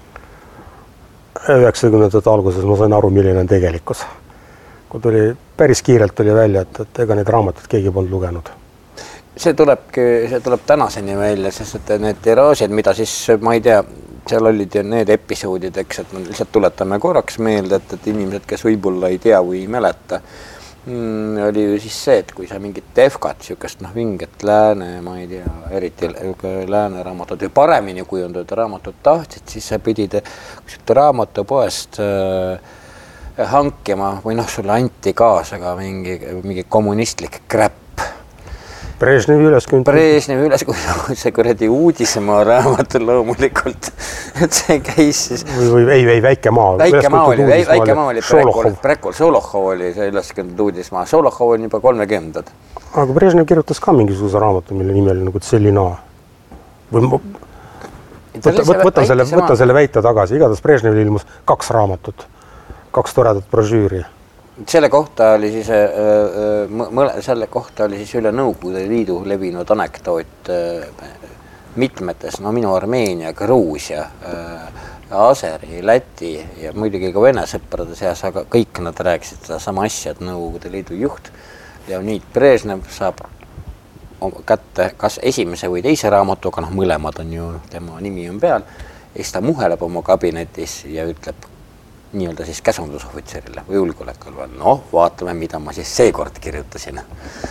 90. alguses ma sain aru, milline on tegelikkus. Kui päris kiirelt tuli välja, et ega need raamatud keegi polnud lugenud. See tuleb tänaseni välja, sest et need tiraažid, mida siis, ma ei tea, seal olid need episoodid, eks, et me lihtsalt tuletame korraks meelde, et inimesed, kes võib-olla ei tea või ei mäleta, oli ju siis see, et kui sa mingit Defkat, siukest vinget lääne, ma ei tea, eriti lääne raamatut või paremini kujundatud raamatut tahtsid, siis sa pidid raamatupoest hankima või sulle anti kaasa ka mingi kommunistlik kräpp. Brežnevi üleskünd. See kuradi uudisema raamatul loomulikult, et see käis siis... Või Väikemaa. Väikemaa oli Prekol. Solokhov oli see üleskünd uudismaa. Solokhov on juba 30. Aga Brežnev kirjutas ka mingisuguse raamatu, mille nimi oli nagu Tselina. Võtan selle väite tagasi. Igatahes Brežnevil ilmus 2 raamatut, 2 toredat brožüüri. Selle kohta oli siis üle Nõukogude Liidu levinud anekdoot mitmetes, minu Armeenia, Gruusia, Aseri, Läti ja muidugi ka Vene sõprade seas, aga kõik nad rääkisid seda sama asja, et Nõukogude Liidu juht Leonid Brežnev saab kätte kas esimese või teise raamatu, aga mõlemad on ju, tema nimi on peal, ja siis ta muheleb oma kabinetis ja ütleb, nii-öelda siis käsundusohvitserile või julgeolekule. Noh, vaatame, mida ma siis seekord kirjutasin.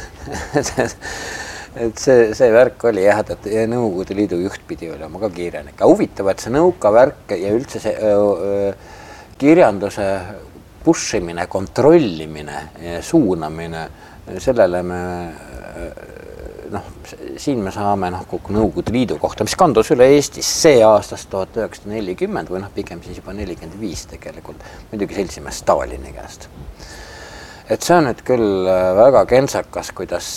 et see värk oli jah, et Nõukogude Liidu juht pidi olema ka kirjanik. Huvitav, et see nõuka värk ja üldse see kirjanduse pushimine, kontrollimine, suunamine, sellele me siin me saame kogu Nõukogude Liidu kohta, mis kandus üle Eestis see aastast 1940 või pigem siis juba 45 tegelikult, muidugi seltsimees Stalini käest. Et see on nüüd küll väga kentsakas, kuidas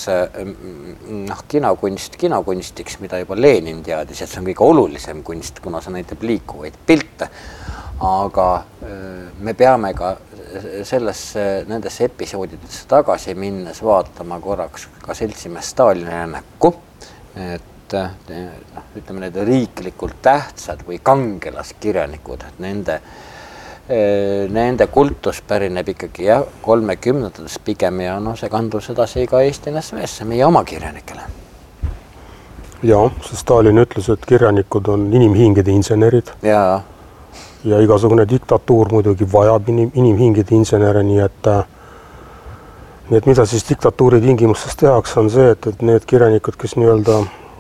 kinokunstiks, mida juba Lenin teadis, et see on kõige olulisem kunst, kuna see näitab liikuvaid pilte, aga me peame ka nendesse episoodidesse tagasi minnes vaatama korraks ka seltsimees Stalinile näkku, et ütleme need riiklikult tähtsad või kangelaskirjanikud, et nende kultus pärineb ikkagi 30-ndatest pigem ja see kandus edasi ka Eesti NSV-sse, meie oma kirjanikele. Jaa, see Stalin ütles, et kirjanikud on inimhingede insenerid. Jaa. Ja igasugune diktatuur muidugi vajab inimhingide insenere, nii et mida siis diktatuuri tingimustes tehakse, on see, et need kirjanikud, kes nii-öelda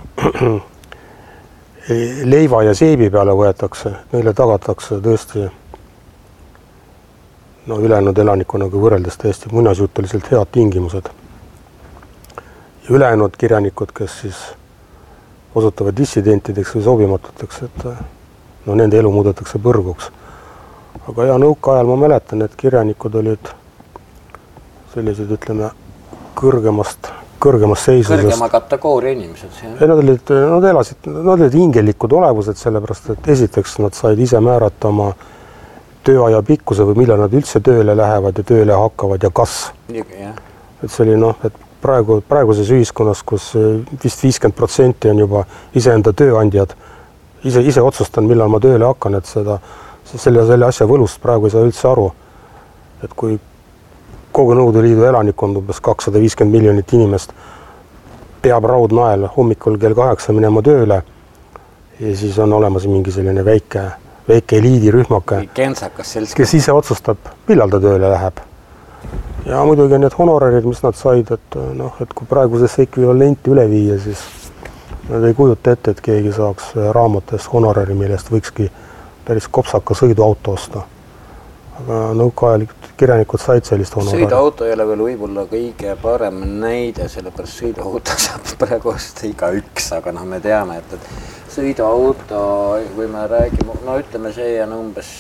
leiva ja seebi peale võetakse, neile tagatakse tõesti ülejäänud elanikkonnaga võrreldes täiesti muinasjutuliselt head tingimused. Ja ülejäänud kirjanikud, kes siis osutavad dissidentideks või sobimatuteks, et nende elu muudetakse põrguks. Aga nõukaajal ma mäletan, et kirjanikud olid sellised, ütleme, kõrgemast seisusest. Kõrgema kategooria inimesed. Nad olid hingelikud olevused, sellepärast, et esiteks nad said ise määrata oma tööaja pikkuse või millal nad üldse tööle lähevad ja tööle hakkavad ja kas. Et see oli et praeguses ühiskonnas, kus vist 50% on juba iseenda tööandjad, ise otsustan, millal ma tööle hakkan, et selle asja võlust praegu ei saa üldse aru. Et kui kogu Nõukogude Liidu elanikkond umbes 250 miljonit inimest peab raudnael hommikul kell 8 minema tööle ja siis on olemas mingi selline väike eliidirühmake, kes ise otsustab, millal ta tööle läheb. Ja muidugi need honorarid, mis nad said, et kui praegusesse ekvivalenti üle viia, siis nad ei kujuta ette, et keegi saaks raamatest honorari, millest võikski päris kopsaka sõiduauto osta. Aga nõukaajalikud kirjanikud said sellist honorari. Sõiduauto ei ole veel võib-olla kõige parem näide, sellepärast sõiduauto saab praegu osta iga üks, aga me teame, et sõiduauto või me räägime, ütleme see on umbes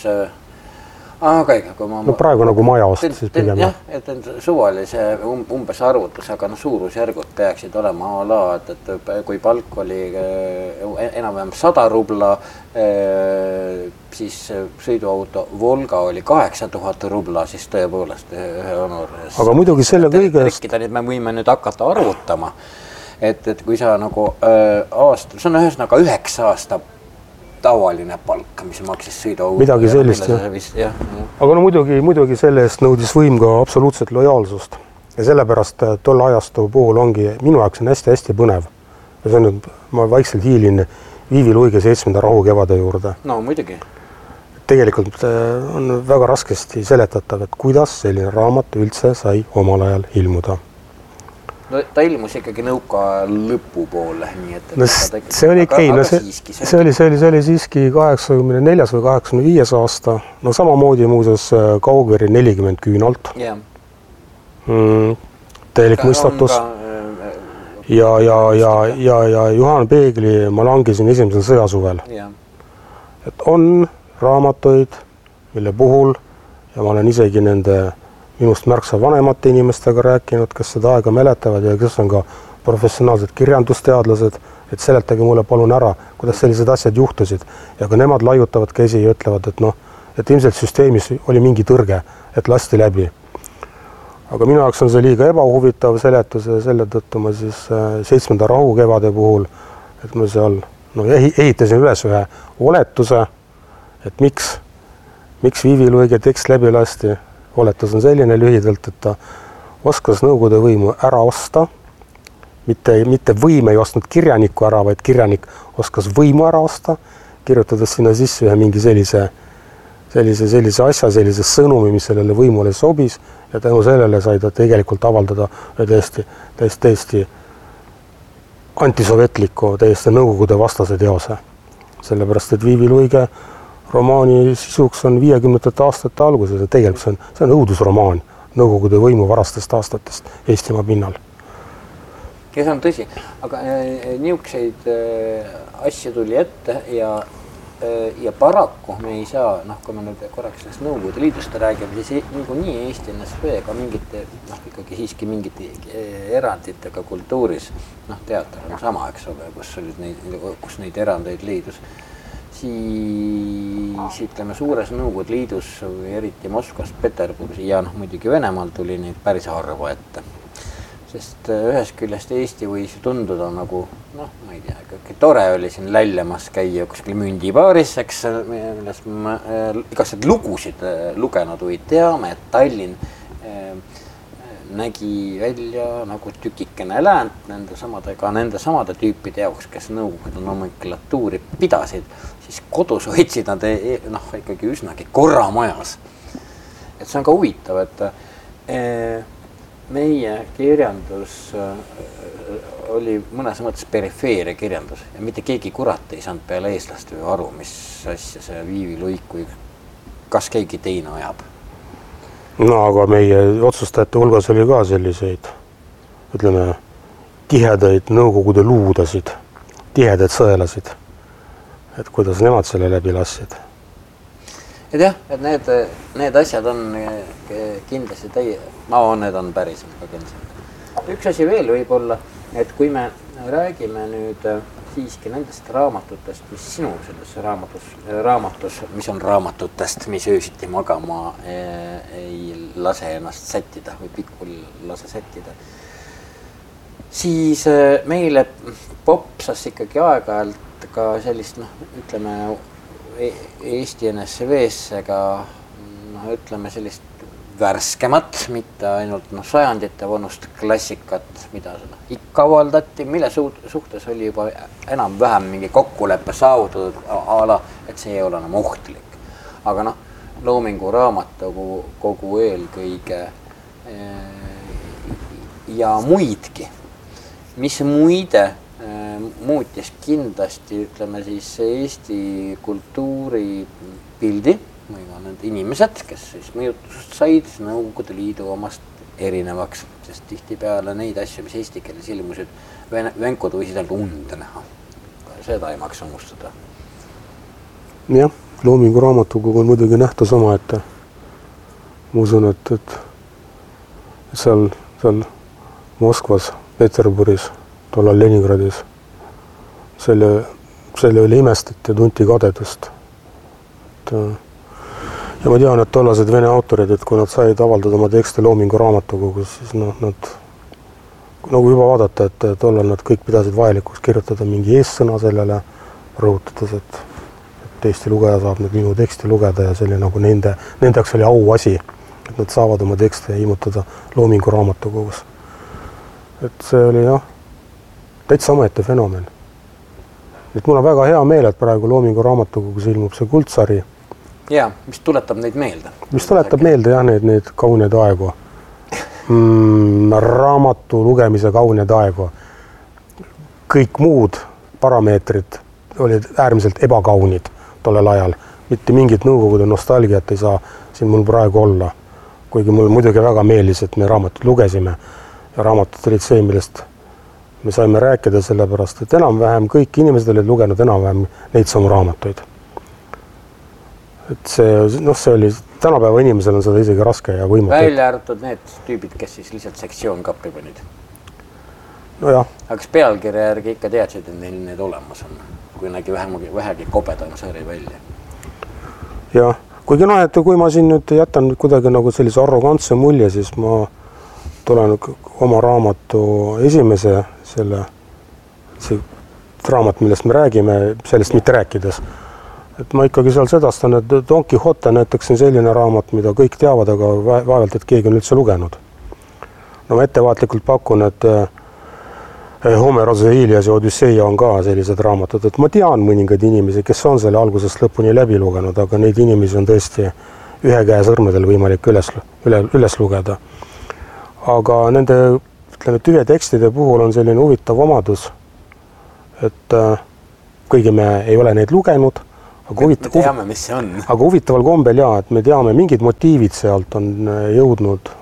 praegu nagu maja osta siis pigem. Jah, et suvalise umbes arvutus, aga suurusjärgud peaksid olema et kui palk oli enam-vähem 100 rubla, siis sõiduauto Volga oli 8000 rubla, siis tõepoolest ühe honor. Aga muidugi selle kõigest... Me võime nüüd hakata arvutama, et kui sa aasta, see on ühesõnaga 9 aasta tavaline palk, mis maksis sõiduauto. Midagi sellist, jah. Aga muidugi selle eest nõudis võim ka absoluutset lojaalsust. Ja sellepärast tolle ajastu puhul ongi, minu jaoks on hästi põnev. Ja see on nüüd, ma vaikselt hiilin Viivi Luige 7. rahukevade juurde. No muidugi. Tegelikult on väga raskesti seletatav, et kuidas selline raamat üldse sai omal ajal ilmuda. Ta ilmus ikkagi nõuka lõpu poole, nii et... see oli see oli siiski 84 või 85 aasta, samamoodi muuses Kaugveri 40 küünalt. Täielik mõistatus. Ja Juhan Peegli ma langesin esimesel sõjasuvel. Et on raamatuid, mille puhul, ja ma olen isegi nende minust märksa vanemate inimestega rääkinud, kes seda aega mäletavad ja kes on ka professionaalsed kirjandusteadlased, et seletage mulle palun ära, kuidas sellised asjad juhtusid. Ja ka nemad laiutavad käsi ja ütlevad, et ilmselt süsteemis oli mingi tõrge, et lasti läbi. Aga minu jaoks on see liiga ebahuvitav seletus ja selle tõttu ma siis 7. rahukevade puhul, et ma seal ehitasin üles ühe oletuse, et miks Viivi Luige tekst läbi lasti. Oletus on selline lühidalt, et ta oskas Nõukogude võimu ära osta, mitte võim ei ostnud kirjaniku ära, vaid kirjanik oskas võimu ära osta, kirjutades sinna sisse ühe mingi sellise sellise asja, sellise sõnumi, mis sellele võimule sobis ja tänu sellele sai ta tegelikult avaldada täiesti antisovetliku, täiesti nõukogude vastase teose. Sellepärast, et Viivi Luige romaani sisuks on 50. aastate alguses ja tegelikult see on õudusromaan nõukogude võimu varastest aastatest Eestimaa pinnal. Ja see on tõsi, aga niisuguseid asju tuli ette ja paraku me ei saa, kui me nüüd korraks sellest Nõukogude Liidust räägime, siis nii Eesti NSV ega mingite, ikkagi siiski mingite eranditega kultuuris, teater on sama, eks ole, kus neid erandeid liidus, siis ütleme suures Nõukogude Liidus, eriti Moskvast, Peterburis ja muidugi Venemaal tuli neid päris harva ette. Sest ühest küljest Eesti võis tunduda nagu, ma ei tea, tore oli siin läljamas käia kuskil mündibaaris, eks, milles ma igased lugusid lugenud või teame, et Tallinn nägi välja nagu tükikene läänt nende samade tüüpide jaoks, kes Nõukogude nomenklatuuri pidasid, siis kodus hoidsid nad ikkagi üsnagi korramajas. Et see on ka huvitav, et meie kirjandus oli mõnes mõttes perifeeria kirjandus ja mitte keegi kurat ei saanud peale eestlaste või aru, mis asja see Viivi Luik või kas keegi teine ajab. Aga meie otsustajate hulgas oli ka selliseid, ütleme, tihedaid Nõukogude luudasid, tihedaid sõelasid, et kuidas nemad selle läbi lassid. Et jah, et need asjad on kindlasti need on päris kindlasti. Üks asi veel võib olla, et kui me räägime nüüd siiski nendest raamatutest, mis sinu selles raamatus, mis on raamatutest, mis öösiti magama ei lase ennast sättida või pikul lase sättida, siis meile popsas ikkagi aeg-ajalt ka sellist, ütleme, Eesti NSV-sse ka, ütleme sellist värskemat, mitte ainult sajandite vanust klassikat, mida ikka avaldati, mille suhtes oli juba enam-vähem mingi kokkuleppe saavutatud ala, et see ei ole enam ohtlik. Aga Loomingu raamatukogu eelkõige ja muidki, mis muide muutis kindlasti, ütleme siis Eesti kultuuripildi või ka need inimesed, kes siis mõjutusest said Nõukogude Liidu omast erinevaks, sest tihtipeale neid asju, mis eesti keeles ilmusid, venkod võisid ainult unde näha. Seda ei maksa unustada. Jah, Loomingu raamatukogu on muidugi nähtus oma, et ma usun, et seal Moskvas, Peterburis, tollal Leningradis, selle oli imestati ja tunti kadedust. Ja ma tean, et tollased vene autorid, et kui nad said avaldada oma tekste Loomingu raamatukogus, siis nad nagu juba vaadata, et tollal nad kõik pidasid vajalikuks kirjutada mingi eessõna sellele, rõhutades, et Eesti lugeja saab nüüd minu teksti lugeda ja see oli nagu nendeks oli auasi, et nad saavad oma tekste imutada Loomingu raamatukogus. Et see oli täitsa omaette fenomen. Et mul on väga hea meel, et praegu Loomingu raamatukogus ilmub see kuldsari. Ja, mis tuletab neid meelde? Mis tuletab meelde neid kauneid aegu. Raamatu lugemise kauneid aegu. Kõik muud parameetrid olid äärmiselt ebakaunid tollel ajal. Mitte mingit Nõukogude nostalgiat ei saa siin mul praegu olla. Kuigi mul muidugi väga meelis, et me raamatut lugesime ja raamatud olid see, millest me saime rääkida sellepärast, et enam-vähem kõik inimesed olid lugenud enam-vähem neid samu raamatuid. Et see oli, tänapäeva inimesel on seda isegi raske ja võimatu. Välja arvatud need tüübid, kes siis lihtsalt sektsioon kappi panid. Nojah. Aga kas pealkirja järgi ikka teadsid, et neil need olemas on, kui nägi vähegi kobedam sari välja? Jah, kuigi et kui ma siin nüüd jätan kuidagi nagu sellise arrogantse mulje, siis ma tulen oma raamatu esimese see raamat, millest me räägime, sellest mitte rääkides. Et ma ikkagi seal sedastan, et Don Quixote näiteks on selline raamat, mida kõik teavad, aga vaevalt, et keegi on üldse lugenud. No ma ettevaatlikult pakun, et Homerose Ilias ja Odüsseia on ka sellised raamatud, et ma tean mõningaid inimesi, kes on selle algusest lõpuni läbi lugenud, aga neid inimesi on tõesti ühe käe sõrmedel võimalik üles lugeda. Aga nende, ütleme, tüvetekstide puhul on selline huvitav omadus, et kõigi me ei ole neid lugenud, me teame, mis see on. Aga huvitaval kombel jaa, et me teame, mingid motiivid sealt on jõudnud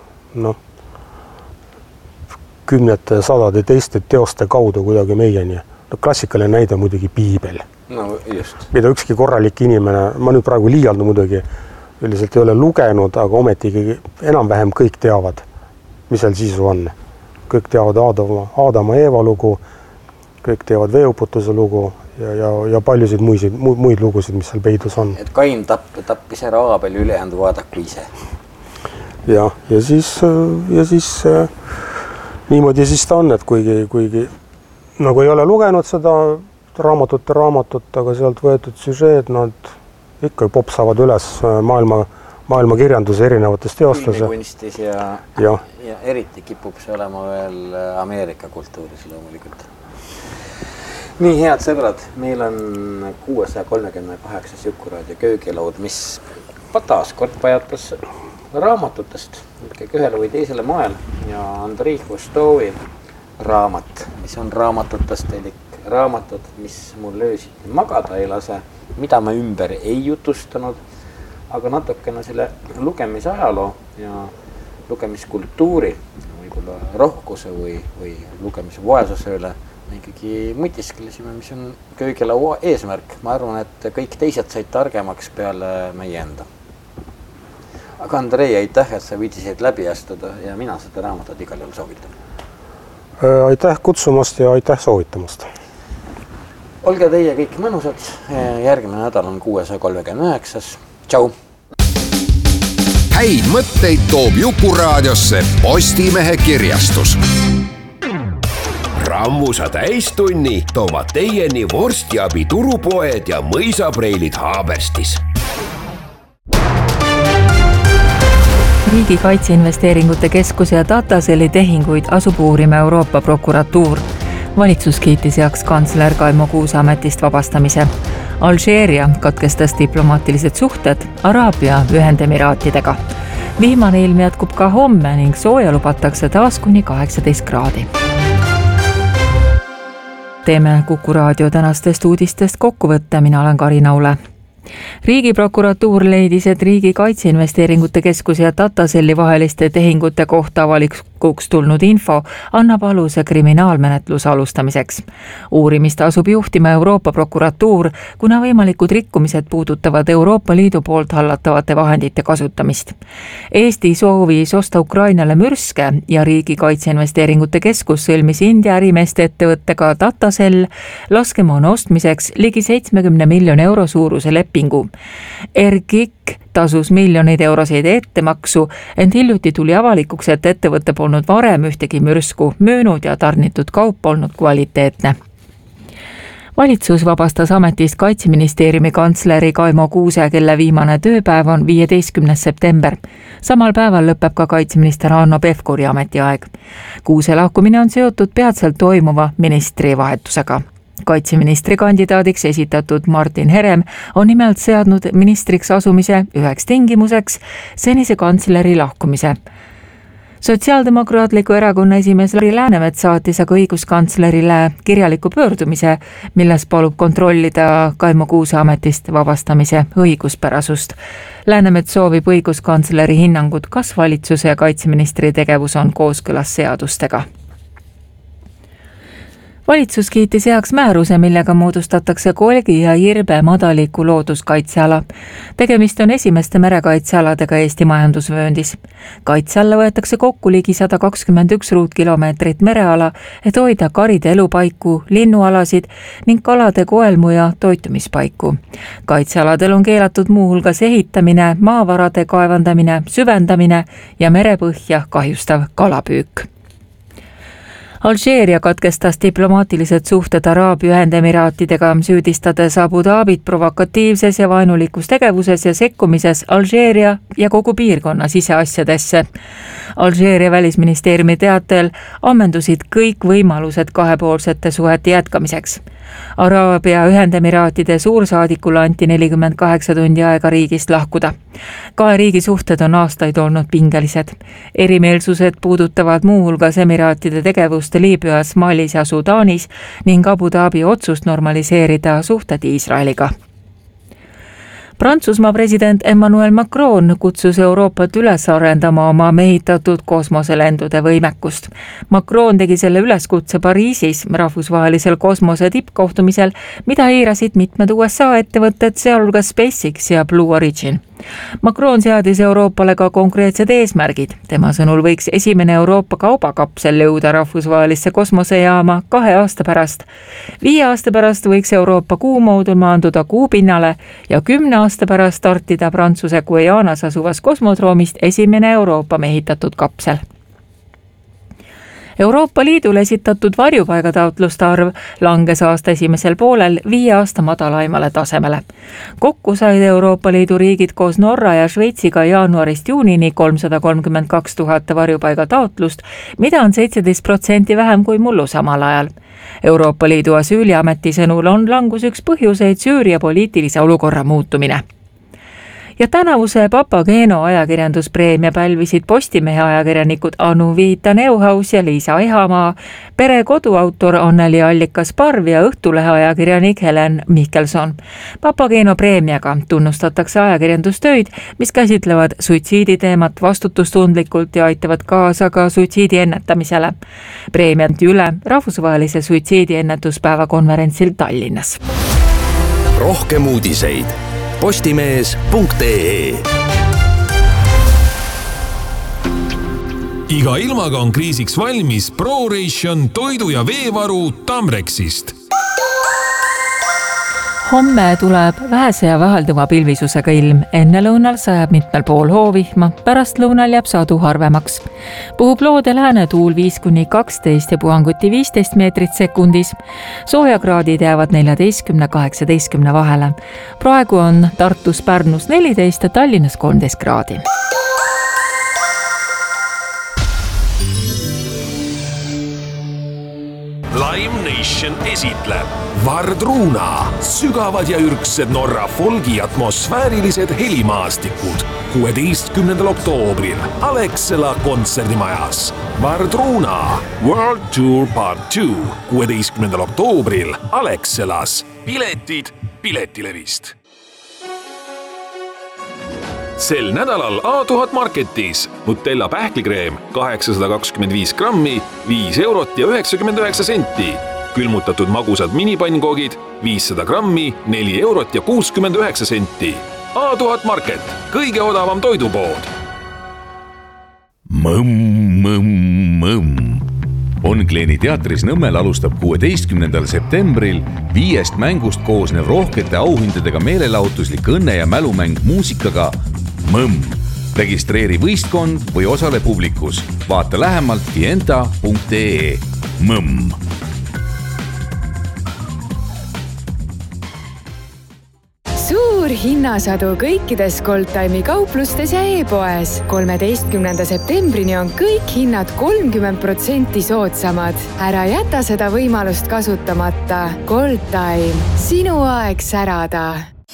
kümnete, sadade teiste teoste kaudu kuidagi meieni. Klassikaline näide muidugi Piibel. No just. Mida ükski korralik inimene, ma nüüd praegu liialdu muidugi, üldiselt ei ole lugenud, aga ometigi enam-vähem kõik teavad, mis seal sisu on. Kõik teavad Aadama Eeva lugu, kõik teavad veeuputuse lugu ja paljusid muid lugusid, mis seal peidus on. Et Kain tappis ära Aabel ülejäänud vaadaku ise. Ja siis niimoodi siis ta on, et kuigi nagu ei ole lugenud seda raamatut, aga sealt võetud süžeed, nad ikka popsavad üles maailma kirjanduse erinevates teostes. Filmikunstis ja eriti kipub see olema veel Ameerika kultuuris loomulikult. Nii, head sõbrad, meil on 638 Jukuraadio köögilaud, mis taaskord pajatas raamatutest, ikkagi ühele või teisele moel ja Andrei Hvostovi raamat, mis on raamatutest elik raamatud, mis mul löösid magada ei lase, mida ma ümber ei jutustanud, aga natukene selle lugemisajaloo ja lugemiskultuuri, võib-olla rohkuse või lugemise vaesuse üle me ikkagi mõtisklesime, mis on köögilaua eesmärk. Ma arvan, et kõik teised said targemaks peale meie enda. Aga Andrei, aitäh, et sa viidisid läbi astuda ja mina seda raamatut igal juhul soovitan. Aitäh kutsumast ja aitäh soovitamast. Olge teie kõik mõnusad. Järgmine nädal on 639. Tšau! Häid mõtteid toob Jukuraadiosse Postimehe kirjastus. Rammusa täistunni toovad teieni vorstiabi turupoed ja mõisapreilid Haaberstis. Riigi Kaitseinvesteeringute Keskus ja Dataselli tehinguid asub uurima Euroopa prokuratuur. Valitsus kiitis heaks kantsler Kaimo Kuuse ametist vabastamise. Alžeeria katkestas diplomaatilised suhted Araabia Ühendemiraatidega. Vihmane ilm jätkub ka homme ning sooja lubatakse taas kuni 18 kraadi. Teeme Kuku Raadio tänastest uudistest kokkuvõtte, mina olen Karina Ule. Riigiprokuratuur leidis, et Riigi Kaitseinvesteeringute Keskus ja Dataselli vaheliste tehingute kohta avalikuks tulnud info annab aluse kriminaalmenetluse alustamiseks. Uurimist asub juhtima Euroopa prokuratuur, kuna võimalikud rikkumised puudutavad Euroopa Liidu poolt hallatavate vahendite kasutamist. Eesti soovis osta Ukrainale mürske ja Riigi Kaitseinvesteeringute Keskus sõlmis India ärimeeste ettevõttega Datasell laskemoona ostmiseks ligi 70 miljoni euro suuruse lepingu. RGIC tasus miljoneid euroseid ettemaksu, ent hiljuti tuli avalikuks, et ettevõtte polnud varem ühtegi mürsku müünud ja tarnitud kaup polnud kvaliteetne. Valitsus vabastas ametist Kaitseministeeriumi kantsleri Kaimo Kuuse, kelle viimane tööpäev on 15. september. Samal päeval lõpeb ka kaitseminister Hanno Pevkuri ametiaeg. Kuuse lahkumine on seotud peatselt toimuva ministrivahetusega. Kaitseministri kandidaadiks esitatud Martin Herem on nimelt seadnud ministriks asumise üheks tingimuseks senise kantsleri lahkumise. Sotsiaaldemokraatliku erakonna esimees Lauri Läänemets saatis aga õiguskantslerile kirjaliku pöördumise, milles palub kontrollida Kaimo Kuuse ametist vabastamise õiguspärasust. Läänemets soovib õiguskantsleri hinnangut, kas valitsuse ja kaitseministri tegevus on kooskõlas seadustega. Valitsus kiitis heaks määruse, millega moodustatakse Kolgi ja Irbe madaliku looduskaitseala. Tegemist on esimeste merekaitsealadega Eesti majandusvööndis. Kaitsealla võetakse kokku ligi 121 ruutkilomeetrit mereala, et hoida karide elupaiku, linnualasid ning kalade koelmu ja toitumispaiku. Kaitsealadel on keelatud muuhulgas ehitamine, maavarade kaevandamine, süvendamine ja merepõhja kahjustav kalapüük. Alžeeria katkestas diplomaatilised suhted Araabia Ühendemiraatidega, süüdistades Abu Dhabit provokatiivses ja vaenulikus tegevuses ja sekkumises Alžeeria ja kogu piirkonna siseasjadesse. Alžeeria välisministeeriumi teatel ammendusid kõik võimalused kahepoolsete suhete jätkamiseks. Araabia Ühendemiraatide suursaadikule anti 48 tundi aega riigist lahkuda. Kahe riigi suhted on aastaid olnud pingelised. Erimeelsused puudutavad muuhulgas emiraatide tegevust Liibüas, Malis ja Sudaanis ning Abu Dhabi otsust normaliseerida suhted Iisraeliga. Prantsusmaa president Emmanuel Macron kutsus Euroopat üles arendama oma mehitatud kosmoselendude võimekust. Macron tegi selle üleskutse Pariisis rahvusvahelisel kosmose tippkohtumisel, mida eirasid mitmed USA ettevõtted, sealhulgas SpaceX ja Blue Origin. Macron seadis Euroopale ka konkreetsed eesmärgid. Tema sõnul võiks esimene Euroopa kaubakapsel jõuda rahvusvahelisse kosmosejaama 2 aasta pärast. 5 aasta pärast võiks Euroopa kuumoodul maanduda kuupinnale ja 10 aasta pärast startida Prantsuse Guyanas asuvas kosmodroomist esimene Euroopa mehitatud kapsel. Euroopa Liidule esitatud varjupaigataotluste arv langes aasta esimesel poolel 5 aasta madalaimale tasemele. Kokku said Euroopa Liidu riigid koos Norra ja Šveitsiga jaanuarist juunini 332 000 varjupaigataotlust, mida on 17% vähem kui mullu samal ajal. Euroopa Liidu asüüliameti sõnul on langus üks põhjuseid Süüria poliitilise olukorra muutumine. Ja tänavuse Papageno ajakirjanduspreemia pälvisid Postimehe ajakirjanikud Anu Viita Neuhaus ja Liisa Ehamaa, Pere koduautor Anneli Allikas-Parv ja Õhtulehe ajakirjanik Helen Mihkelson. Papageno preemiaga tunnustatakse ajakirjandustöid, mis käsitlevad suitsiiditeemat vastutustundlikult ja aitavad kaasa ka suitsiidi ennetamisele. Preemia anti üle rahvusvahelise suitsiidiennetuspäeva konverentsil Tallinnas. Rohkem uudiseid postimees.ee. Iga ilmaga on kriisiks valmis ProRation toidu- ja veevaru Tamrexist. Homme tuleb vähese ja vahelduva pilvisusega ilm. Enne lõunal sajab mitmel pool hoovihma, pärast lõunal jääb sadu harvemaks. Puhub loode lääne tuul 5–12 ja puhanguti 15 meetrit sekundis. Soojakraadid jäävad 14–18 vahele. Praegu on Tartus, Pärnus 14 ja Tallinnas 13 kraadi. Live Nation esitleb Vardruna, sügavad ja ürgsed Norra folgi atmosfäärilised helimaastikud 16. oktoobril Alexela kontserdimajas. Vardruna World Tour Part 2 16. oktoobril Alexelas. Piletid Piletilevist. Sel nädalal A1000 Marketis Nutella pähklikreem 825 grammi, 5 eurot ja 99 senti. Külmutatud magusad minipannkogid 500 grammi, 4 eurot ja 69 senti. A1000 Market, kõige odavam toidupood. Onkleeni teatris Nõmmel alustab 16. septembril 5 mängust koosnev rohkete auhindadega meelelahutuslik õnne- ja mälumäng muusikaga Mõmm. Registreeri võistkond või osale publikus. Vaata lähemalt fienta.ee. Mõmm. Suur hinnasadu kõikides Goldtime'i kauplustes ja e-poes. 13. septembrini on kõik hinnad 30% soodsamad. Ära jäta seda võimalust kasutamata. Goldtime. Sinu aeg särada.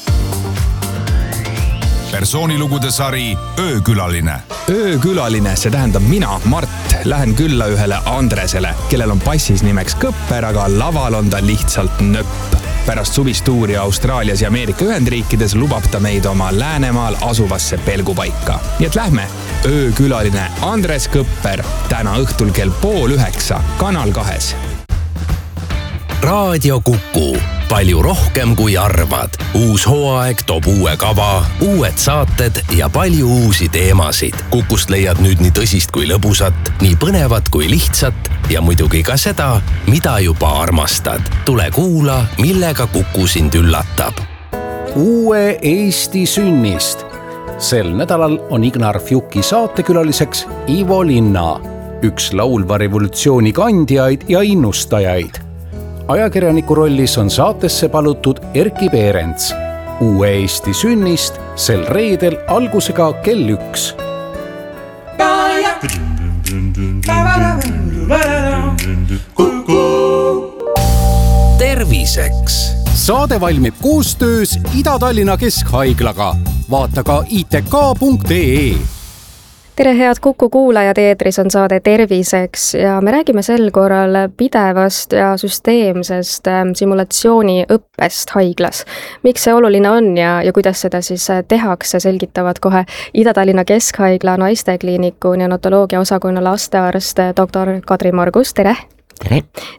Persoonilugude sari Öökülaline. Öökülaline, see tähendab mina, Mart, lähen külla ühele Andresele, kellel on passis nimeks Kõpper, aga laval on ta lihtsalt nöpp. Pärast suvistuuri Austraalias ja Ameerika Ühendriikides lubab ta meid oma Läänemaal asuvasse pelgupaika. Nii et lähme. Öökülaline Andres Kõpper täna õhtul kell 8:30 Kanal 2. Raadio Kuku. Palju rohkem kui arvad. Uus hooaeg toob uue kava, uued saated ja palju uusi teemasid. Kukust leiad nüüd nii tõsist kui lõbusat, nii põnevat kui lihtsat ja muidugi ka seda, mida juba armastad. Tule kuula, millega Kuku sind üllatab. Uue Eesti sünnist. Sel nädalal on Ignar Fjuki saatekülaliseks Ivo Linna. üks laulva revolutsiooni kandjaid ja innustajaid. Ajakirjaniku rollis on saatesse palutud Erki Peerents. Uue Eesti sünnist sel reedel algusega kell 1. Terviseks. Saade valmib koostöös Ida-Tallinna Keskhaiglaga. Vaata ka itk.ee. Tere head Kuku kuulajad, eetris on saade Terviseks ja me räägime sel korral pidevast ja süsteemsest simulatsiooniõppest haiglas. Miks see oluline on ja kuidas seda siis tehakse, selgitavad kohe Ida-Tallinna Keskhaigla naistekliiniku neonatoloogia osakonna lastearst dr. Kadri Margus, tere! Tere!